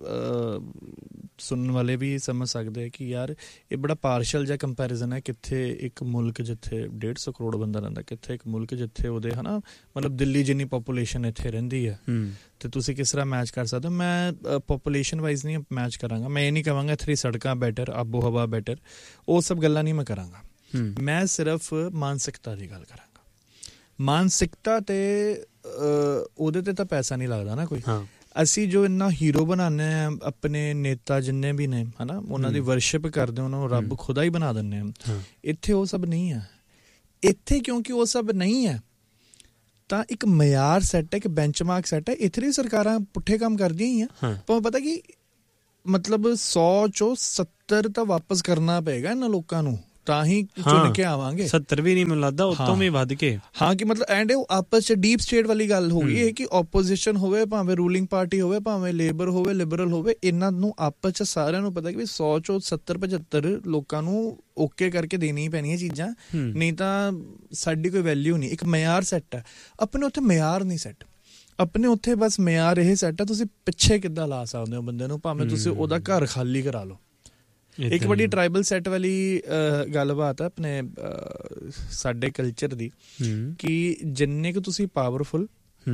ਸੁਣਨ ਵਾਲੇ ਵੀ ਸਮਝ ਸਕਦੇ ਕਿ ਯਾਰ ਇਹ ਬੜਾ ਪਾਰਸ਼ਲ ਜਿਹਾ ਕੰਪੈਰੀਜ਼ਨ ਹੈ, ਕਿੱਥੇ ਇੱਕ ਮੁਲਕ ਜਿੱਥੇ ਡੇਢ ਸੌ ਕਰੋੜ ਬੰਦਾ ਰਹਿੰਦਾ, ਕਿੱਥੇ ਇੱਕ ਮੁਲਕ ਜਿੱਥੇ ਉਹਦੇ ਹੈ ਨਾ ਮਤਲਬ ਦਿੱਲੀ ਜਿੰਨੀ ਪਾਪੂਲੇਸ਼ਨ ਇੱਥੇ ਰਹਿੰਦੀ ਹੈ, ਅਤੇ ਤੁਸੀਂ ਕਿਸ ਤਰ੍ਹਾਂ ਮੈਚ ਕਰ ਸਕਦੇ ਹੋ। ਮੈਂ ਪਾਪੂਲੇਸ਼ਨ ਵਾਈਜ਼ ਨਹੀਂ ਮੈਚ ਕਰਾਂਗਾ, ਮੈਂ ਇਹ ਨਹੀਂ ਕਹਾਂਗਾ ਇੱਥੇ ਸੜਕਾਂ ਬੈਟਰ, ਆਬੋ ਹਵਾ ਬੈਟਰ, ਉਹ ਸਭ ਗੱਲਾਂ ਨਹੀਂ ਮੈਂ ਕਰਾਂਗਾ। ਮੈਂ ਸਿਰਫ ਮਾਨਸਿਕਤਾ ਦੀ ਗੱਲ ਕਰਾਂਗਾ। ਮਾਨਸਿਕਤਾ ਤੇ ਉਹਦੇ ਤੇ ਤਾਂ ਪੈਸਾ ਨਹੀਂ ਲੱਗਦਾ ਨਾ ਕੋਈ। ਅਸੀਂ ਜੋ ਇੰਨਾ ਹੀਰੋ ਬਣਾਉਂਦੇ ਹਾਂ ਆਪਣੇ ਨੇਤਾ ਜਿੰਨੇ ਵੀ ਨੇ ਹੈ ਨਾ, ਉਹਨਾਂ ਦੀ ਵਰਸ਼ਿਪ ਕਰਦੇ, ਉਹਨਾਂ ਨੂੰ ਰੱਬ ਖੁਦਾ ਹੀ ਬਣਾ ਦਿੰਦੇ ਹਾਂ। ਇੱਥੇ ਉਹ ਸਭ ਨਹੀਂ ਹੈ। ਇੱਥੇ ਕਿਉਂਕਿ ਉਹ ਸਭ ਨਹੀਂ ਹੈ ਤਾਂ ਇੱਕ ਮਿਆਰ ਸੈੱਟ ਹੈ, ਇੱਕ ਬੈਂਚਮਾਰਕ ਸੈੱਟ ਹੈ। ਇੱਥੇ ਦੀ ਸਰਕਾਰਾਂ ਪੁੱਠੇ ਕੰਮ ਕਰਦੀਆਂ ਹੀ ਆ, ਪਰ ਪਤਾ ਕਿ ਮਤਲਬ ਸੌ ਚੋਂ ਸੱਤਰ ਤਾਂ ਵਾਪਸ ਕਰਨਾ ਪਏਗਾ ਇਹਨਾਂ ਲੋਕਾਂ ਨੂੰ, ਤਾਂ ਹੀ ਚੁਣ ਕੇ ਆਵਾਂਗੇ। ਸੱਤਰ ਵੀ ਨਹੀਂ ਮੈਨੂੰ ਲੱਗਦਾ, ਉਤੋਂ ਵੀ ਵੱਧ ਕੇ। ਹਾਂ ਕਿ ਮਤਲਬ ਐਂਡ ਉਹ ਆਪਸ 'ਚ ਡੀਪ ਸਟੇਟ ਵਾਲੀ ਗੱਲ ਹੋ ਗਈ ਇਹ ਕਿ ਓਪੋਜੀਸ਼ਨ ਹੋਵੇ, ਭਾਵੇਂ ਰੂਲਿੰਗ ਪਾਰਟੀ ਹੋਵੇ, ਭਾਵੇਂ ਲੇਬਰ ਹੋਵੇ, ਲਿਬਰਲ ਹੋਵੇ, ਇਹਨਾਂ ਨੂੰ ਆਪਸ 'ਚ ਸਾਰਿਆਂ ਨੂੰ ਪਤਾ ਕਿ ਵੀ ਸੌ ਚੋਂ ਸੱਤਰ ਪਝੱਤਰ ਲੋਕਾਂ ਨੂੰ ਓਕੇ ਕਰਕੇ ਦੇਣੀ ਪੈਣੀਆਂ ਚੀਜ਼ਾਂ, ਨਹੀਂ ਤਾਂ ਸਾਡੀ ਕੋਈ ਵੈਲਿਊ ਨਹੀਂ। ਇੱਕ ਮਿਆਰ ਸੈੱਟ ਹੈ, ਆਪਣੇ ਉੱਥੇ ਮਿਆਰ ਨਹੀਂ ਸੈੱਟ, ਆਪਣੇ ਉੱਥੇ ਬਸ ਮਿਆਰ ਇਹ ਸੈੱਟ ਹੈ ਤੁਸੀਂ ਪਿੱਛੇ ਕਿੱਦਾਂ ਲਾ ਸਕਦੇ ਹੋ ਬੰਦੇ ਨੂੰ, ਭਾਵੇਂ ਤੁਸੀਂ ਉਹਦਾ ਘਰ ਖਾਲੀ ਕਰਾ ਲਓ। ਇੱਕ ਬੜੀ ਟਰਾਈਬਲ ਸੈੱਟ ਵਾਲੀ ਗੱਲਬਾਤ ਹੈ ਆਪਣੇ ਸਾਡੇ ਕਲਚਰ ਦੀ ਕਿ ਜਿੰਨੇ ਕੁ ਤੁਸੀਂ ਪਾਵਰਫੁਲ,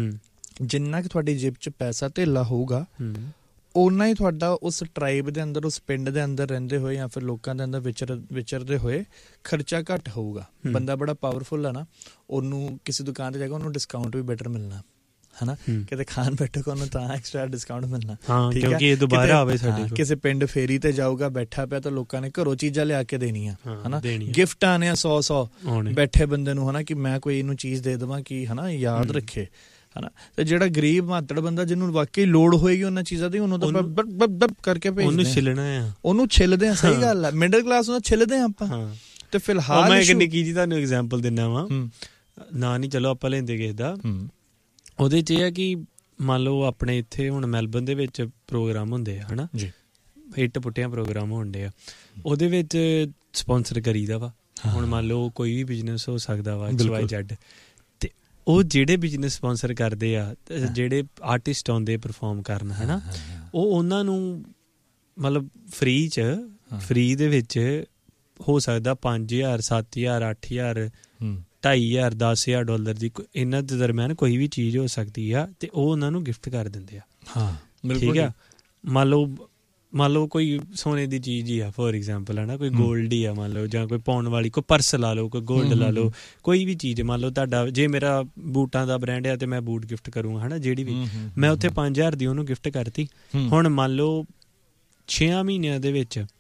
ਜਿੰਨਾ ਕੁ ਤੁਹਾਡੀ ਜੇਬ 'ਚ ਪੈਸਾ ਧੇਲਾ ਹੋਊਗਾ, ਓਨਾ ਹੀ ਤੁਹਾਡਾ ਉਸ ਟਰਾਈਬ ਦੇ ਅੰਦਰ, ਉਸ ਪਿੰਡ ਦੇ ਅੰਦਰ ਰਹਿੰਦੇ ਹੋਏ ਜਾਂ ਫਿਰ ਲੋਕਾਂ ਦੇ ਅੰਦਰ ਵਿਚਰ ਵਿਚਰਦੇ ਹੋਏ ਖਰਚਾ ਘੱਟ ਹੋਊਗਾ। ਬੰਦਾ ਬੜਾ ਪਾਵਰਫੁਲ ਹੈ ਨਾ, ਉਹਨੂੰ ਕਿਸੇ ਦੁਕਾਨ 'ਤੇ ਜਾ ਕੇ ਉਹਨੂੰ ਡਿਸਕਾਊਂਟ ਵੀ ਬੈਟਰ ਮਿਲਣਾ ਹੈ ਨਾ, ਕਿਤੇ ਖਾਣ ਬੈਠੋ ਉਹਨੂੰ ਤਾਂ ਐਕਸਟਰਾ ਡਿਸਕਾਊਂਟ ਮਿਲਣਾ, ਕਿਉਂਕਿ ਇਹ ਦੁਬਾਰਾ ਆਵੇ ਸਾਡੇ ਕੋਲ। ਕਿਸੇ ਪਿੰਡ ਫੇਰੀ ਤੇ ਜਾਊਗਾ ਬੈਠਾ ਪਿਆ ਤਾਂ ਲੋਕਾਂ ਨੇ ਘਰੋਂ ਚੀਜ਼ਾਂ ਲਿਆ ਕੇ ਦੇਣੀਆਂ ਹੈ ਨਾ, ਗਿਫਟ ਆਣੇ ਆ ਸੌ ਸੌ ਬੈਠੇ ਬੰਦੇ ਨੂੰ ਹੈ ਨਾ, ਕਿ ਮੈਂ ਕੋਈ ਇਹਨੂੰ ਚੀਜ਼ ਦੇ ਦੇਵਾਂ ਕਿ ਹੈ ਨਾ ਯਾਦ ਰੱਖੇ ਹੈ ਨਾ। ਤੇ ਜਿਹੜਾ ਗਰੀਬ ਮਾਤੜ ਬੰਦਾ ਜਿਹਨੂੰ ਵਾਕਈ ਲੋੜ ਹੋਏਗੀ ਉਹਨਾਂ ਚੀਜ਼ਾਂ ਦੀ, ਉਹਨੂੰ ਤਾਂ ਬੱਬ ਕਰਕੇ ਭੇਜਦੇ, ਉਹਨੂੰ ਛਿੱਲਣਾ ਆ, ਉਹਨੂੰ ਛਿੱਲਦੇ ਆ। ਸਹੀ ਗੱਲ ਹੈ, ਮਿਡਲ ਕਲਾਸ ਨੂੰ ਛਿੱਲਦੇ ਆ ਆਪਾਂ। ਤੇ ਫਿਲਹਾਲ ਮੈਂ ਇੱਕ ਨਿੱਕੀ ਜੀ ਤੁਹਾਨੂੰ ਐਗਜ਼ਾਮਪਲ ਦਿੰਦਾ ਵਾਂ, ਨਾ ਨਹੀਂ ਚਲੋ ਆਪਾਂ ਲੈਂਦੇ ਕਿਸੇ ਦਾ, ਉਹਦੇ 'ਚ ਇਹ ਹੈ ਕਿ ਮੰਨ ਲਓ ਆਪਣੇ ਇੱਥੇ ਹੁਣ ਮੈਲਬਰਨ ਦੇ ਵਿੱਚ ਪ੍ਰੋਗਰਾਮ ਹੁੰਦੇ ਆ ਹੈ ਨਾ, ਹਿੱਟ ਪੁੱਟਿਆਂ ਪ੍ਰੋਗਰਾਮ ਹੁੰਦੇ ਆ, ਉਹਦੇ ਵਿੱਚ ਸਪੋਂਸਰ ਕਰੀਦਾ ਵਾ। ਹੁਣ ਮੰਨ ਲਓ ਕੋਈ ਵੀ ਬਿਜ਼ਨਸ ਹੋ ਸਕਦਾ ਵਾ ਐਕਸ ਵਾਈ ਜ਼ੈਡ, ਅਤੇ ਉਹ ਜਿਹੜੇ ਬਿਜ਼ਨਸ ਸਪੋਂਸਰ ਕਰਦੇ ਆ, ਜਿਹੜੇ ਆਰਟਿਸਟ ਆਉਂਦੇ ਪਰਫੋਰਮ ਕਰਨ ਹੈ ਨਾ, ਉਹ ਉਹਨਾਂ ਨੂੰ ਮਤਲਬ ਫਰੀ 'ਚ ਫਰੀ ਦੇ ਵਿੱਚ ਹੋ ਸਕਦਾ ਪੰਜ ਹਜ਼ਾਰ ਸੱਤ ਹਜ਼ਾਰ ਅੱਠ ਹਜ਼ਾਰ ਢਾਈ ਹਜ਼ਾਰ ਦਸ ਹਜ਼ਾਰ ਡਾਲਰ ਦੀ ਇਹਨਾਂ ਦੇ ਦਰਮਿਆਨ ਕੋਈ ਵੀ ਚੀਜ਼ ਹੋ ਸਕਦੀ ਆ, ਅਤੇ ਉਹ ਉਹਨਾਂ ਨੂੰ ਗਿਫਟ ਕਰ ਦਿੰਦੇ ਆ। ਹਾਂ ਠੀਕ ਆ, ਮੰਨ ਲਓ ਮੰਨ ਲਓ ਕੋਈ ਸੋਨੇ ਦੀ ਚੀਜ਼ ਹੀ ਆ ਫੋਰ ਐਗਜ਼ਾਮਪਲ ਹੈ ਨਾ, ਕੋਈ ਗੋਲਡ ਹੀ ਆ ਮੰਨ ਲਓ, ਜਾਂ ਕੋਈ ਪਾਉਣ ਵਾਲੀ ਕੋਈ ਪਰਸ ਲਾ ਲਓ, ਕੋਈ ਗੋਲਡ ਲਾ ਲਓ, ਕੋਈ ਵੀ ਚੀਜ਼ ਮੰਨ ਲਓ ਤੁਹਾਡਾ, ਜੇ ਮੇਰਾ ਬੂਟਾਂ ਦਾ ਬ੍ਰਾਂਡ ਆ ਅਤੇ ਮੈਂ ਬੂਟ ਗਿਫਟ ਕਰੂੰਗਾ ਹੈ ਨਾ, ਜਿਹੜੀ ਵੀ ਮੈਂ ਉੱਥੇ ਪੰਜ ਹਜ਼ਾਰ ਦੀ ਉਹਨੂੰ ਗਿਫਟ ਕਰਤੀ। ਹੁਣ ਮੰਨ ਲਓ ਛੇਆਂ ਮਹੀਨਿਆਂ ਦੇ ਵਿੱਚ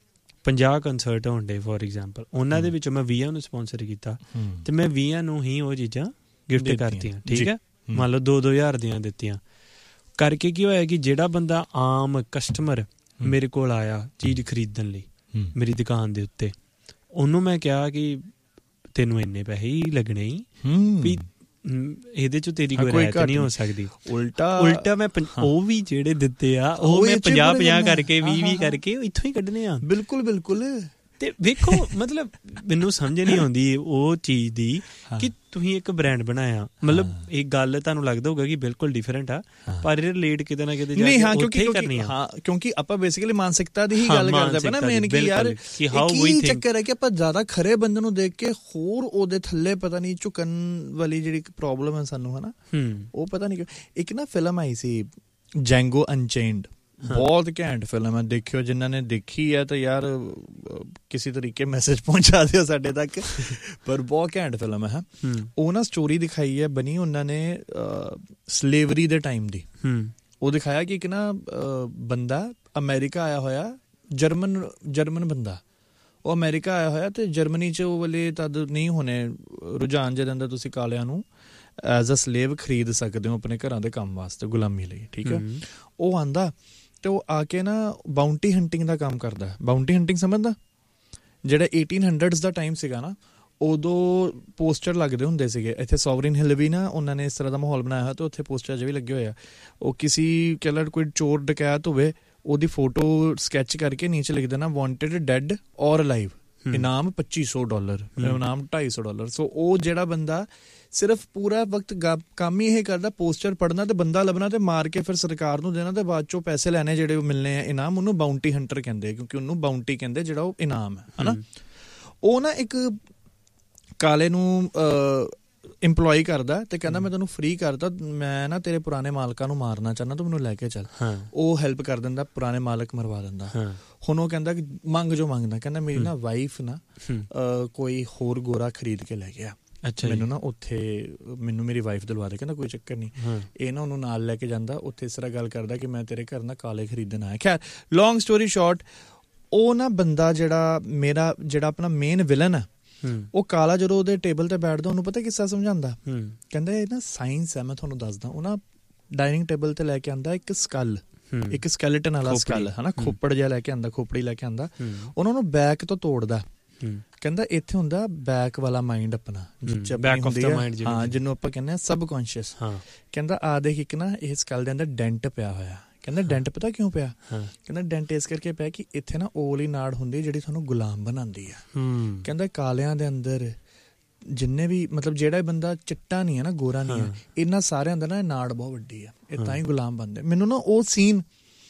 ਪੰਜਾਹ ਕੰਸਰਟ ਹੋਣ ਡੇ ਫੋਰ ਐਗਜ਼ਾਮਪਲ, ਉਹਨਾਂ ਦੇ ਵਿੱਚੋਂ ਮੈਂ ਵੀਹਾਂ ਨੂੰ ਸਪੋਂਸਰ ਕੀਤਾ ਤੇ ਮੈਂ ਵੀਹਾਂ ਨੂੰ ਹੀ ਉਹ ਚੀਜ਼ਾਂ ਗਿਫਟ ਕਰਤੀਆਂ, ਠੀਕ ਹੈ। ਮੰਨ ਲਓ ਦੋ ਦੋ ਹਜ਼ਾਰ ਦੀਆਂ ਦਿੱਤੀਆਂ ਕਰਕੇ। ਕੀ ਹੋਇਆ ਕਿ ਜਿਹੜਾ ਬੰਦਾ ਆਮ ਕਸਟਮਰ ਮੇਰੇ ਕੋਲ ਆਇਆ ਚੀਜ਼ ਖਰੀਦਣ ਲਈ ਮੇਰੀ ਦੁਕਾਨ ਦੇ ਉੱਤੇ, ਉਹਨੂੰ ਮੈਂ ਕਿਹਾ ਕਿ ਤੈਨੂੰ ਇੰਨੇ ਪੈਸੇ ਹੀ ਲੱਗਣੇ ਹੀ ਵੀ ਇਹਦੇ ਚ ਤੇਰੀ ਕੋਈ ਰਹਿਤ ਨਹੀਂ ਹੋ ਸਕਦੀ। ਉਲਟਾ ਉਲਟਾ ਮੈਂ ਉਹ ਵੀ ਜਿਹੜੇ ਦਿੱਤੇ ਆ ਉਹ ਮੈਂ ਪੰਜਾਹ ਪੰਜਾਹ ਕਰਕੇ ਵੀਹ ਵੀਹ ਕਰਕੇ ਇੱਥੋਂ ਹੀ ਕੱਢਣੇ ਆ। ਬਿਲਕੁਲ ਬਿਲਕੁਲ। ਤੇ ਵੇਖੋ ਮਤਲਬ ਮੈਨੂੰ ਸਮਝ ਨਹੀਂ ਆਉਂਦੀ ਉਹ ਚੀਜ਼ ਦੀ ਕਿ ਤੁਸੀਂ ਇੱਕ ਬ੍ਰਾਂਡ ਬਣਾਇਆ, ਮਤਲਬ ਇਹ ਗੱਲ ਤੁਹਾਨੂੰ ਲੱਗਦਾ ਹੋਊਗਾ ਕਿ ਬਿਲਕੁਲ ਡਿਫਰੈਂਟ ਆ, ਪਰ ਰਿਲੇਟ ਕਿਤੇ ਨਾ ਕਿਤੇ ਜਾ ਕੇ ਉੱਥੇ ਕਰਨੀ ਆ। ਹਾਂ, ਕਿਉਂਕਿ ਆਪਾਂ ਬੇਸਿਕਲੀ ਮਾਨਸਿਕਤਾ ਦੀ ਹੀ ਗੱਲ ਕਰਦੇ ਪਏ ਨਾ ਮੇਨ, ਕਿ ਯਾਰ ਕੀ ਚੱਕਰ ਹੈ ਕਿ ਆਪਾਂ ਜ਼ਿਆਦਾ ਖਰੇ ਬੰਦੇ ਨੂੰ ਦੇਖ ਕੇ ਹੋਰ ਉਹਦੇ ਥੱਲੇ ਪਤਾ ਨਹੀਂ ਝੁਕਣ ਵਾਲੀ ਜਿਹੜੀ ਪ੍ਰੋਬਲਮ ਹੈ ਸਾਨੂੰ, ਹੈ ਨਾ, ਉਹ ਪਤਾ ਨਹੀਂ ਕਿਉਂ। ਇੱਕ ਨਾ ਫਿਲਮ ਆਈ ਸੀ ਜੈਂਗੋ ਅਨਚੇਨਡ, ਬਹੁਤ ਘੈਂਟ ਫਿਲਮ ਹੈ, ਦੇਖਿਓ ਜਿਨ੍ਹਾਂ ਨੇ ਦੇਖੀ ਹੈ ਤਾਂ ਯਾਰ ਕਿਸੇ ਤਰੀਕੇ ਮੈਸੇਜ ਪਹੁੰਚਾ ਦਿਓ ਸਾਡੇ ਤੱਕ, ਪਰ ਬਹੁਤ ਘੈਂਟ ਫਿਲਮ ਹੈ। ਉਹ ਨਾ ਸਟੋਰੀ ਦਿਖਾਈ ਹੈ ਬਣੀ ਉਹਨਾਂ ਨੇ ਸਲੇਵਰੀ ਦੇ ਟਾਈਮ ਦੀ। ਉਹ ਦਿਖਾਇਆ ਕਿ ਇੱਕ ਨਾ ਬੰਦਾ ਅਮਰੀਕਾ ਆਇਆ ਹੋਇਆ, ਜਰਮਨ ਜਰਮਨ ਬੰਦਾ, ਉਹ ਅਮਰੀਕਾ ਆਇਆ ਹੋਇਆ ਤੇ ਜਰਮਨੀ 'ਚ ਉਹ ਵਾਲੇ ਤਦ ਨਹੀਂ ਹੋਣੇ ਰੁਝਾਨ ਜਿਹਦੇ ਅੰਦਰ ਤੁਸੀਂ ਕਾਲਿਆਂ ਨੂੰ ਐਜ਼ ਅ ਸਲੇਵ ਖਰੀਦ ਸਕਦੇ ਹੋ ਆਪਣੇ ਘਰਾਂ ਦੇ ਕੰਮ ਵਾਸਤੇ, ਗੁਲਾਮੀ ਲਈ, ਠੀਕ ਹੈ। ਉਹ ਆਉਂਦਾ ਤੇ ਉਹ ਆ ਕੇ ਨਾ ਬਾਉਂਟੀ ਹੰਟਿੰਗ ਦਾ ਕੰਮ ਕਰਦਾ। ਬਾਉਂਟੀ ਹੰਟਿੰਗ ਸਮਝਦਾ, ਜਿਹੜਾ ਏਟੀਨ ਹੰਡਰਡਸ ਦਾ ਟਾਈਮ ਸੀਗਾ ਨਾ, ਉਦੋਂ ਪੋਸਟਰ ਲੱਗਦੇ ਹੁੰਦੇ ਸੀਗੇ ਇੱਥੇ ਸੋਵਰਿਨ ਹਿੱਲ ਵੀ ਨਾ, ਉਹਨਾਂ ਨੇ ਇਸ ਤਰ੍ਹਾਂ ਦਾ ਮਾਹੌਲ ਬਣਾਇਆ ਹੋਇਆ ਤੇ ਉੱਥੇ ਪੋਸਟਰ ਅਜੇ ਵੀ ਲੱਗੇ ਹੋਏ ਆ। ਉਹ ਕਿਸੇ ਕਹਿ ਲਓ ਕੋਈ ਚੋਰ ਡਕੈਤ ਹੋਵੇ, ਉਹਦੀ ਫੋਟੋ ਸਕੈਚ ਕਰਕੇ ਨੀਚੇ ਲਿਖ ਦੇਣਾ ਵਾਂਟਡ ਡੈਡ ਔਰ ਅਲਾਈਵ, ਇਨਾਮ ਪੱਚੀ ਸੌ ਡਾਲਰ, ਇਨਾਮ ਢਾਈ ਸੌ ਡਾਲਰ। ਸੋ ਉਹ ਜਿਹੜਾ ਬੰਦਾ ਸਿਰਫ ਪੂਰਾ ਵਕਤ ਕੰਮ ਹੀ ਇਹ ਕਰਦਾ, ਪੋਸਟਰ ਪੜ੍ਹਨਾ ਤੇ ਬੰਦਾ ਲੱਭਣਾ ਤੇ ਮਾਰ ਕੇ ਫਿਰ ਸਰਕਾਰ ਨੂੰ ਦੇਣਾ ਤੇ ਬਾਅਦ ਚੋਂ ਪੈਸੇ ਲੈਣੇ ਜਿਹੜੇ ਮਿਲਣੇ ਆ ਇਨਾਮ, ਉਹਨੂੰ ਬਾਉਂਟੀ ਹੰਟਰ ਕਹਿੰਦੇ, ਕਿਉਂਕਿ ਉਹਨੂੰ ਬਾਉਂਟੀ ਕਹਿੰਦੇ ਜਿਹੜਾ ਉਹ ਇਨਾਮ ਹੈ, ਹੈ ਨਾ। ਉਹ ਨਾ ਇੱਕ ਕਾਲੇ ਨੂੰ ਇੰਪਲੋਈ ਕਰਦਾ ਤੇ ਕਹਿੰਦਾ ਮੈਂ ਤੈਨੂੰ ਫ੍ਰੀ ਕਰਦਾ, ਮੈਂ ਨਾ ਤੇਰੇ ਪੁਰਾਣੇ ਮਾਲਕਾਂ ਨੂੰ ਮਾਰਨਾ ਚਾਹੁੰਦਾ, ਤੂੰ ਮੈਨੂੰ ਲੈ ਕੇ ਚੱਲ। ਉਹ ਹੈਲਪ ਕਰ ਦਿੰਦਾ, ਪੁਰਾਣੇ ਮਾਲਕ ਮਰਵਾ ਦਿੰਦਾ। ਹੁਣ ਉਹ ਕਹਿੰਦਾ ਕਿ ਮੰਗ ਜੋ ਮੰਗਦਾ, ਕਹਿੰਦਾ ਮੇਰੀ ਨਾ ਵਾਈਫ ਨਾ ਕੋਈ ਹੋਰ ਗੋਰਾ ਖਰੀਦ ਕੇ ਲੈ ਗਿਆ, ਮੈਨੂੰ ਨਾ ਉੱਥੇ ਮੈਨੂੰ ਮੇਰੀ ਵਾਈਫ ਦਿਲਵਾ ਦੇ। ਕਹਿੰਦਾ ਕੋਈ ਚੱਕਰ ਨਹੀਂ। ਇਹ ਨਾ ਉਹਨੂੰ ਨਾਲ ਲੈ ਕੇ ਜਾਂਦਾ, ਉੱਥੇ ਇਸ ਤਰ੍ਹਾਂ ਗੱਲ ਕਰਦਾ ਕਿ ਮੈਂ ਤੇਰੇ ਘਰ ਨਾ ਕਾਲੇ ਖਰੀਦਣ ਆਇਆ। ਖੈਰ ਲੌਂਗ ਸਟੋਰੀ ਸ਼ਾਰਟ, ਉਹ ਨਾ ਬੰਦਾ ਜਿਹੜਾ ਮੇਰਾ ਜਿਹੜਾ ਆਪਣਾ ਮੇਨ ਵਿਲਨ ਆ, ਉਹ ਕਾਲਾ ਜਦੋਂ ਉਹਦੇ ਟੇਬਲ ਤੇ ਬੈਠਦਾ ਉਹਨੂੰ ਪਤਾ ਕਿੱਸਾ ਸਮਝਾਉਂਦਾ, ਕਹਿੰਦਾ ਇਹ ਨਾ ਸਾਇੰਸ ਹੈ, ਮੈਂ ਤੁਹਾਨੂੰ ਦੱਸਦਾ। ਉਹ ਨਾ ਡਾਇਨਿੰਗ ਟੇਬਲ ਤੇ ਲੈ ਕੇ ਆਉਂਦਾ ਇੱਕ ਸਕਲ, ਇੱਕ ਸਕੈਲੇਟਨ ਵਾਲਾ ਸਕਲ, ਹੈ ਨਾ, ਖੋਪੜ ਜਿਹਾ ਲੈ ਕੇ ਆਉਂਦਾ, ਖੋਪੜੀ ਲੈ ਕੇ ਆਉਂਦਾ, ਉਹਨਾਂ ਨੂੰ ਬੈਕ ਤੋਂ ਤੋੜਦਾ। ਕਹਿੰਦਾ ਇੱਥੇ ਹੁੰਦਾ ਬੈਕ ਵਾਲਾ ਮਾਈਂਡ ਆਪਣਾ, ਹਾਂ, ਜਿਹਨੂੰ ਆਪਾਂ ਕਹਿੰਦੇ ਹਾਂ ਸਬਕੌਂਸ਼ੀਅਸ। ਕਹਿੰਦਾ ਆ ਦੇਖ ਇੱਕ ਨਾ ਇਹ ਸਕਲ ਦੇ ਅੰਦਰ ਡੈਂਟ ਪਿਆ ਹੋਇਆ। ਕਹਿੰਦਾ ਡੈਂਟ ਪਤਾ ਕਿਉਂ ਪਿਆ? ਕਹਿੰਦਾ ਡੈਂਟ ਇਸ ਕਰਕੇ ਪਿਆ ਕਿ ਇੱਥੇ ਨਾ ਉਹ ਵਾਲੀ ਨਾੜ ਹੁੰਦੀ ਜਿਹੜੀ ਤੁਹਾਨੂੰ ਗੁਲਾਮ ਬਣਾਉਂਦੀ ਆ। ਕਹਿੰਦਾ ਕਾਲਿਆਂ ਦੇ ਅੰਦਰ ਜਿੰਨੇ ਵੀ ਮਤਲਬ ਜਿਹੜਾ ਬੰਦਾ ਚਿੱਟਾ ਨਹੀਂ ਹੈ ਨਾ, ਗੋਰਾ ਨਹੀਂ ਹੈ, ਇਹਨਾਂ ਸਾਰਿਆਂ ਦਾ ਨਾ ਨਾੜ ਬਹੁਤ ਵੱਡੀ ਆ, ਇਹ ਤਾਂ ਹੀ ਗੁਲਾਮ ਬਣਦੇ। ਮੈਨੂੰ ਨਾ ਉਹ ਸੀਨ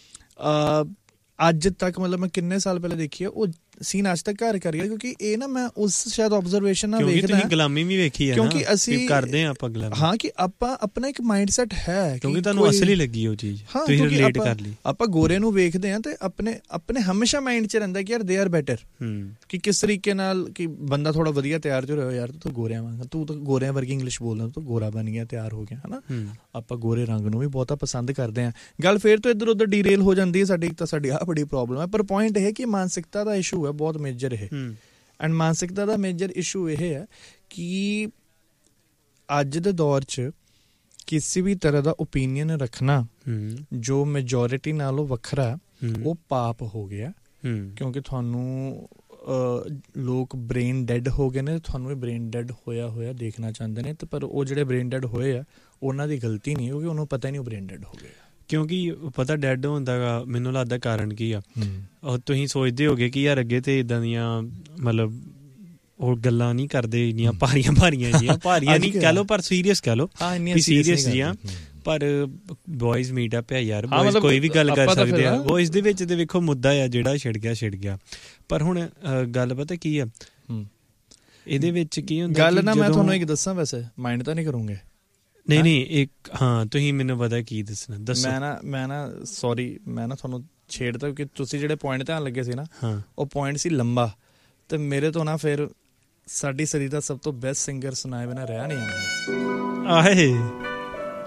ਅੱਜ ਤੱਕ ਮਤਲਬ ਮੈਂ ਕਿੰਨੇ ਸਾਲ ਪਹਿਲੇ ਦੇਖੀ ਆ, ਉਹ ਸੀਨ ਅੱਜ ਤੱਕ ਘਰ ਕਰ ਗਿਆ, ਕਿਉਂਕਿ ਇਹ ਨਾ ਮੈਂ ਉਸ ਸ਼ਾਇਦ ਆਬਜ਼ਰਵੇਸ਼ਨ ਨਾਲ ਵੇਖਦਾ, ਤੁਸੀਂ ਗੁਲਾਮੀ ਵੀ ਵੇਖੀ ਹੈ ਕਿਉਂਕਿ ਅਸੀਂ ਕਰਦੇ ਹਾਂ ਆਪਾਂ ਗੁਲਾਮੀ। ਹਾਂ, ਕਿ ਆਪਾਂ ਆਪਣਾ ਇੱਕ ਮਾਈਂਡ ਸੈਟ ਹੈ, ਕਿਉਂਕਿ ਤੁਹਾਨੂੰ ਅਸਲੀ ਲੱਗੀ ਉਹ ਚੀਜ਼, ਤੁਸੀਂ ਰਿਲੇਟ ਕਰ ਲਈ। ਆਪਾਂ ਗੋਰੇ ਨੂੰ ਵੇਖਦੇ ਹਾਂ ਤੇ ਆਪਣੇ ਆਪਣੇ ਹਮੇਸ਼ਾ ਮਾਈਂਡ 'ਚ ਰਹਿੰਦਾ ਕਿ ਯਾਰ ਦੇ ਆਰ ਬੈਟਰ, ਕਿ ਕਿਸ ਤਰੀਕੇ ਨਾਲ ਕਿ ਬੰਦਾ ਥੋੜਾ ਵਧੀਆ ਤਿਆਰ ਜੋ ਰਿਹਾ, ਯਾਰ ਤੂੰ ਗੋਰਿਆਂ ਵਾਂਗ, ਤੂੰ ਤਾਂ ਗੋਰਿਆਂ ਵਰਗੀ ਇੰਗਲਿਸ਼ ਬੋਲਦਾ, ਤੂੰ ਗੋਰਾ ਬਣ ਗਿਆ, ਤਿਆਰ ਹੋ ਗਿਆ, ਹਨਾ। ਆਪਾਂ ਗੋਰੇ ਰੰਗ ਨੂੰ ਵੀ ਬਹੁਤਾ ਪਸੰਦ ਕਰਦੇ ਹਾਂ। ਗੱਲ ਫੇਰ ਤੋਂ ਇੱਧਰ ਉੱਧਰ ਡੀਰੇਲ ਹੋ ਜਾਂਦੀ ਹੈ ਸਾਡੀ, ਇੱਕ ਤਾਂ ਸਾਡੀ ਆਹ ਬੜੀ ਪ੍ਰੋਬਲਮ ਹੈ। ਪਰ ਪੁਆਇੰਟ ਇਹ ਕਿ ਮਾਨਸਿਕਤਾ ਦਾ ਇਸ਼ੂ ਹੈ ਬਹੁਤ ਮੇਜਰ ਇਹ, ਐਂਡ ਮਾਨਸਿਕਤਾ ਦਾ ਮੇਜਰ ਇਸ਼ੂ ਇਹ ਹੈ ਕਿ ਅੱਜ ਦੇ ਦੌਰ 'ਚ ਕਿਸੇ ਵੀ ਤਰ੍ਹਾਂ ਦਾ ਓਪੀਨੀਅਨ ਰੱਖਣਾ ਜੋ ਮੈਜੋਰਿਟੀ ਨਾਲੋਂ ਵੱਖਰਾ, ਉਹ ਪਾਪ ਹੋ ਗਿਆ। ਕਿਉਂਕਿ ਤੁਹਾਨੂੰ ਲੋਕ ਬ੍ਰੇਨ ਡੈਡ ਹੋ ਗਏ ਨੇ, ਤੁਹਾਨੂੰ ਇਹ ਬ੍ਰੇਨ ਡੈਡ ਹੋਇਆ ਹੋਇਆ ਦੇਖਣਾ ਚਾਹੁੰਦੇ ਨੇ, ਤੇ ਪਰ ਉਹ ਜਿਹੜੇ ਬ੍ਰੇਨ ਡੈਡ ਹੋਏ ਆ ਉਹਨਾਂ ਦੀ ਗਲਤੀ ਨਹੀਂ, ਕਿਉਂਕਿ ਉਹਨੂੰ ਪਤਾ ਹੀ ਨਹੀਂ ਉਹ ਬ੍ਰੇਨ ਡੈਡ ਹੋ ਗਏ। ਕਿਉਂਕਿ ਪਤਾ ਡੈਡ ਹੋਣ ਦਾ ਮੈਨੂੰ ਲੱਗਦਾ ਕਾਰਨ ਕੀ ਆ, ਤੁਸੀਂ ਸੋਚਦੇ ਹੋਗੇ ਕਿ ਯਾਰ ਅੱਗੇ ਤੇ ਇੱਦਾਂ ਦੀਆਂ ਮਤਲਬ ਉਹ ਗੱਲਾਂ ਨਹੀਂ ਕਰਦੇ, ਇੰਨੀਆਂ ਭਾਰੀਆਂ ਭਾਰੀਆਂ ਜੀਆਂ, ਭਾਰੀਆਂ ਨਹੀਂ ਕਹਿ ਲਓ ਪਰ ਸੀਰੀਅਸ ਕਹਿ ਲਓ, ਸੀਰੀਅਸ ਜੀਆਂ। ਪਰ ਬॉयਜ਼ ਮੀਟਅਪ ਹੈ ਯਾਰ, ਬॉयਜ਼ ਕੋਈ ਵੀ ਗੱਲ ਕਰ ਸਕਦੇ ਆ। ਬॉयਜ਼ ਦੇ ਵਿੱਚ ਤੇ ਵੇਖੋ ਮੁੱਦਾ ਆ ਜਿਹੜਾ ਛਿੜ ਗਿਆ ਛਿੜ ਗਿਆ। ਪਰ ਹੁਣ ਗੱਲ ਪਤਾ ਕੀ ਆ ਇਹਦੇ ਵਿੱਚ ਕੀ ਹੁੰਦਾ, ਗੱਲ ਨਾ ਮੈਂ ਤੁਹਾਨੂੰ ਇੱਕ ਦੱਸਾਂ, ਵੈਸੇ ਮਾਈਂਡ ਤਾਂ ਨਹੀਂ ਕਰੂੰਗੇ, ਨਹੀਂ ਨਹੀਂ ਇੱਕ ਹਾਂ ਤੁਸੀਂ ਮੈਨੂੰ ਪਤਾ ਕੀ ਦੱਸਣਾ ਦੱਸੋ। ਮੈਂ ਨਾ ਮੈਂ ਨਾ ਸੌਰੀ ਮੈਂ ਨਾ ਤੁਹਾਨੂੰ ਛੇੜਦਾ, ਕਿਉਂਕਿ ਤੁਸੀਂ ਜਿਹੜੇ ਪੁਆਇੰਟ ਧਿਆਨ ਲੱਗੇ ਸੀ ਨਾ, ਉਹ ਪੁਆਇੰਟ ਸੀ ਲੰਬਾ, ਤੇ ਮੇਰੇ ਤੋਂ ਨਾ ਫਿਰ ਸਾਡੀ ਸਦੀ ਦਾ ਸਭ ਤੋਂ ਬੈਸਟ ਸਿੰਗਰ ਸੁਣਾਏ ਬਿਨਾਂ ਰਿਹਾ ਨਹੀਂ ਜਾਂਦਾ। ਆਹੇ